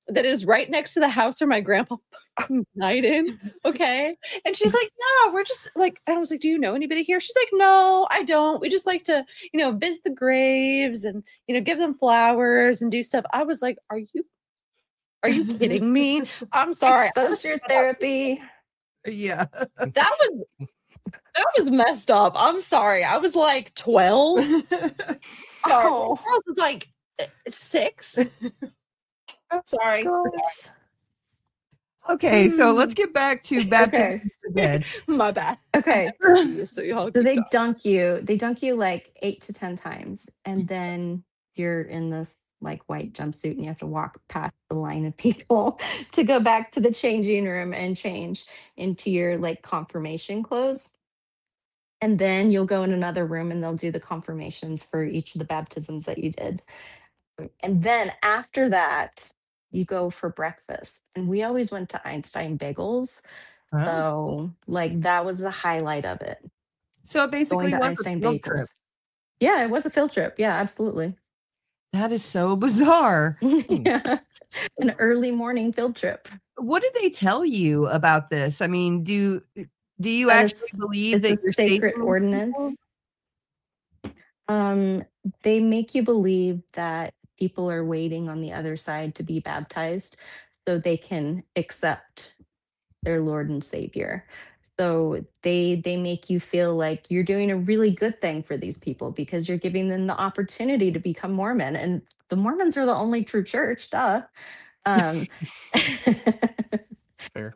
[SPEAKER 2] that is right next to the house where my grandpa died in. Okay. And she's like, yeah, we're just like, and I was like, do you know anybody here? She's like, no, I don't. We just like to, visit the graves and, give them flowers and do stuff. I was like, are you kidding me? I'm sorry.
[SPEAKER 5] Exposure therapy.
[SPEAKER 1] Yeah.
[SPEAKER 2] That was messed up. I'm sorry. I was like 12. Sorry.
[SPEAKER 5] Oh.
[SPEAKER 2] I was like 6. Sorry.
[SPEAKER 5] Gosh.
[SPEAKER 1] Okay, so let's get back to baptism
[SPEAKER 5] Okay.
[SPEAKER 1] for the dead.
[SPEAKER 2] My bad.
[SPEAKER 5] Okay.
[SPEAKER 2] So y'all
[SPEAKER 5] So
[SPEAKER 2] keep
[SPEAKER 5] they
[SPEAKER 2] going.
[SPEAKER 5] dunk you like 8 to 10 times, and then you're in this like white jumpsuit and you have to walk past the line of people to go back to the changing room and change into your like confirmation clothes. And then you'll go in another room and they'll do the confirmations for each of the baptisms that you did. And then after that, you go for breakfast. And we always went to Einstein Bagels.
[SPEAKER 1] Huh?
[SPEAKER 5] So like that was the highlight of it.
[SPEAKER 1] So it
[SPEAKER 5] Going
[SPEAKER 1] basically
[SPEAKER 5] to
[SPEAKER 1] was a
[SPEAKER 5] Einstein
[SPEAKER 1] field
[SPEAKER 5] Bagels.
[SPEAKER 1] trip.
[SPEAKER 5] Yeah, it was a field trip. Yeah, absolutely.
[SPEAKER 1] That is so bizarre.
[SPEAKER 5] Yeah. An early morning field trip.
[SPEAKER 1] What did they tell you about this? I mean, do you
[SPEAKER 5] That
[SPEAKER 1] actually
[SPEAKER 5] it's-
[SPEAKER 1] believe
[SPEAKER 5] It's
[SPEAKER 1] that
[SPEAKER 5] a
[SPEAKER 1] you're
[SPEAKER 5] sacred
[SPEAKER 1] saving these
[SPEAKER 5] ordinance. They make you believe that people are waiting on the other side to be baptized so they can accept their Lord and Savior. So they make you feel like you're doing a really good thing for these people because you're giving them the opportunity to become Mormon. And the Mormons are the only true church, duh.
[SPEAKER 3] Fair.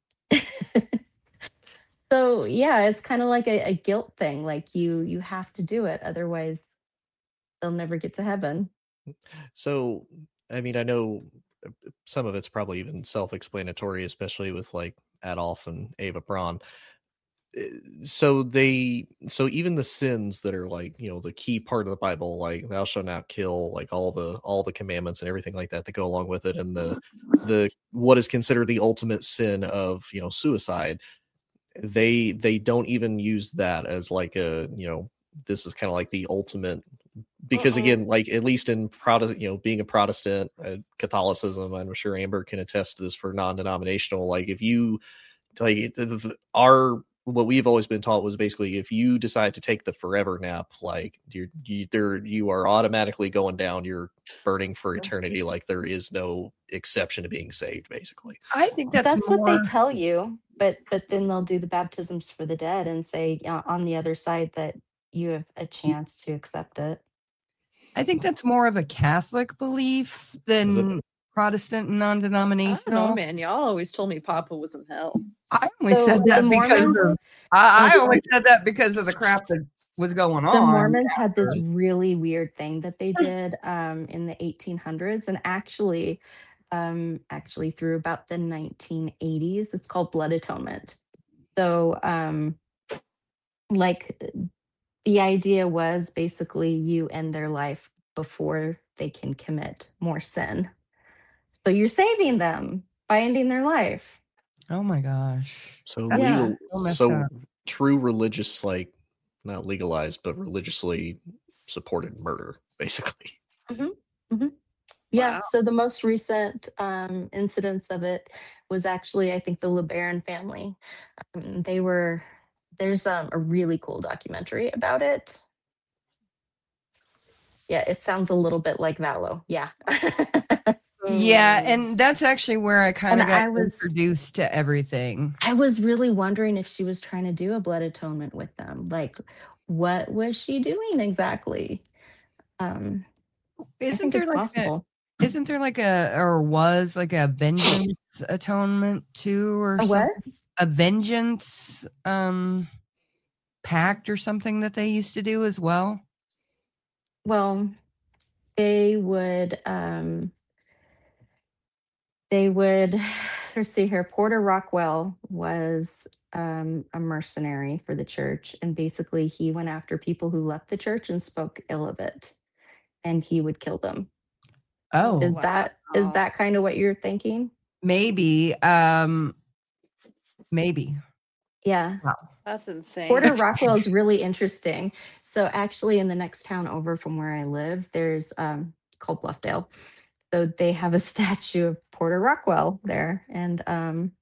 [SPEAKER 5] So yeah, it's kind of like a guilt thing. Like you have to do it, otherwise they'll never get to heaven.
[SPEAKER 3] So, I mean, I know some of it's probably even self-explanatory, especially with like Adolf and Eva Braun. So even the sins that are like, the key part of the Bible, like thou shalt not kill, like all the commandments and everything like that go along with it, and the what is considered the ultimate sin of suicide, they don't even use that as like a this is kind of like the ultimate, because again, like at least in being a Protestant, Catholicism, I'm sure Amber can attest to this for non-denominational, like if you like what we've always been taught was basically if you decide to take the forever nap, like you are automatically going down, you're burning for eternity, like there is no exception to being saved, basically.
[SPEAKER 1] I think
[SPEAKER 5] That's
[SPEAKER 1] more,
[SPEAKER 5] what they tell you, but then they'll do the baptisms for the dead and say on the other side that you have a chance to accept it.
[SPEAKER 1] I think that's more of a Catholic belief than Protestant and
[SPEAKER 2] I don't know,
[SPEAKER 1] non-denominational.
[SPEAKER 2] man. Y'all always told me Papa was in hell.
[SPEAKER 1] I only
[SPEAKER 5] So
[SPEAKER 1] said that
[SPEAKER 5] the
[SPEAKER 1] because
[SPEAKER 5] Mormons-
[SPEAKER 1] of, I only said that because of the crap that was going on.
[SPEAKER 5] The Mormons had this really weird thing that they did in the 1800s, and actually through about the 1980s. It's called blood atonement. So like the idea was basically you end their life before they can commit more sin. So you're saving them by ending their life.
[SPEAKER 1] Oh my gosh.
[SPEAKER 3] So
[SPEAKER 1] That's
[SPEAKER 5] Yeah.
[SPEAKER 1] so messed
[SPEAKER 3] so
[SPEAKER 1] up.
[SPEAKER 3] true religious, like not legalized, but religiously supported murder, basically.
[SPEAKER 5] Yeah.
[SPEAKER 2] Wow.
[SPEAKER 5] So the most recent incidents of it was actually, I think, the LeBaron family. There's a really cool documentary about it. Yeah, it sounds a little bit like Valo. Yeah.
[SPEAKER 1] Yeah, and that's actually where I kind of
[SPEAKER 5] And
[SPEAKER 1] got
[SPEAKER 5] I was-
[SPEAKER 1] introduced to everything.
[SPEAKER 5] I was really wondering if she was trying to do a blood atonement with them. Like, what was she doing exactly? I
[SPEAKER 1] Isn't
[SPEAKER 5] think
[SPEAKER 1] there
[SPEAKER 5] it's
[SPEAKER 1] like
[SPEAKER 5] possible.
[SPEAKER 1] isn't there like was like a vengeance atonement too, or
[SPEAKER 5] A what?
[SPEAKER 1] something? A vengeance pact or something that they used to do as well?
[SPEAKER 5] Well, they would let's see here. Porter Rockwell was a mercenary for the church, and basically he went after people who left the church and spoke ill of it, and he would kill them.
[SPEAKER 1] Oh,
[SPEAKER 5] Is
[SPEAKER 2] Wow.
[SPEAKER 5] that kind of what you're thinking?
[SPEAKER 1] maybe. Maybe.
[SPEAKER 5] Yeah.
[SPEAKER 2] That's insane.
[SPEAKER 5] Porter Rockwell is really interesting. So actually in the next town over from where I live, there's called Bluffdale. So they have a statue of Porter Rockwell there, and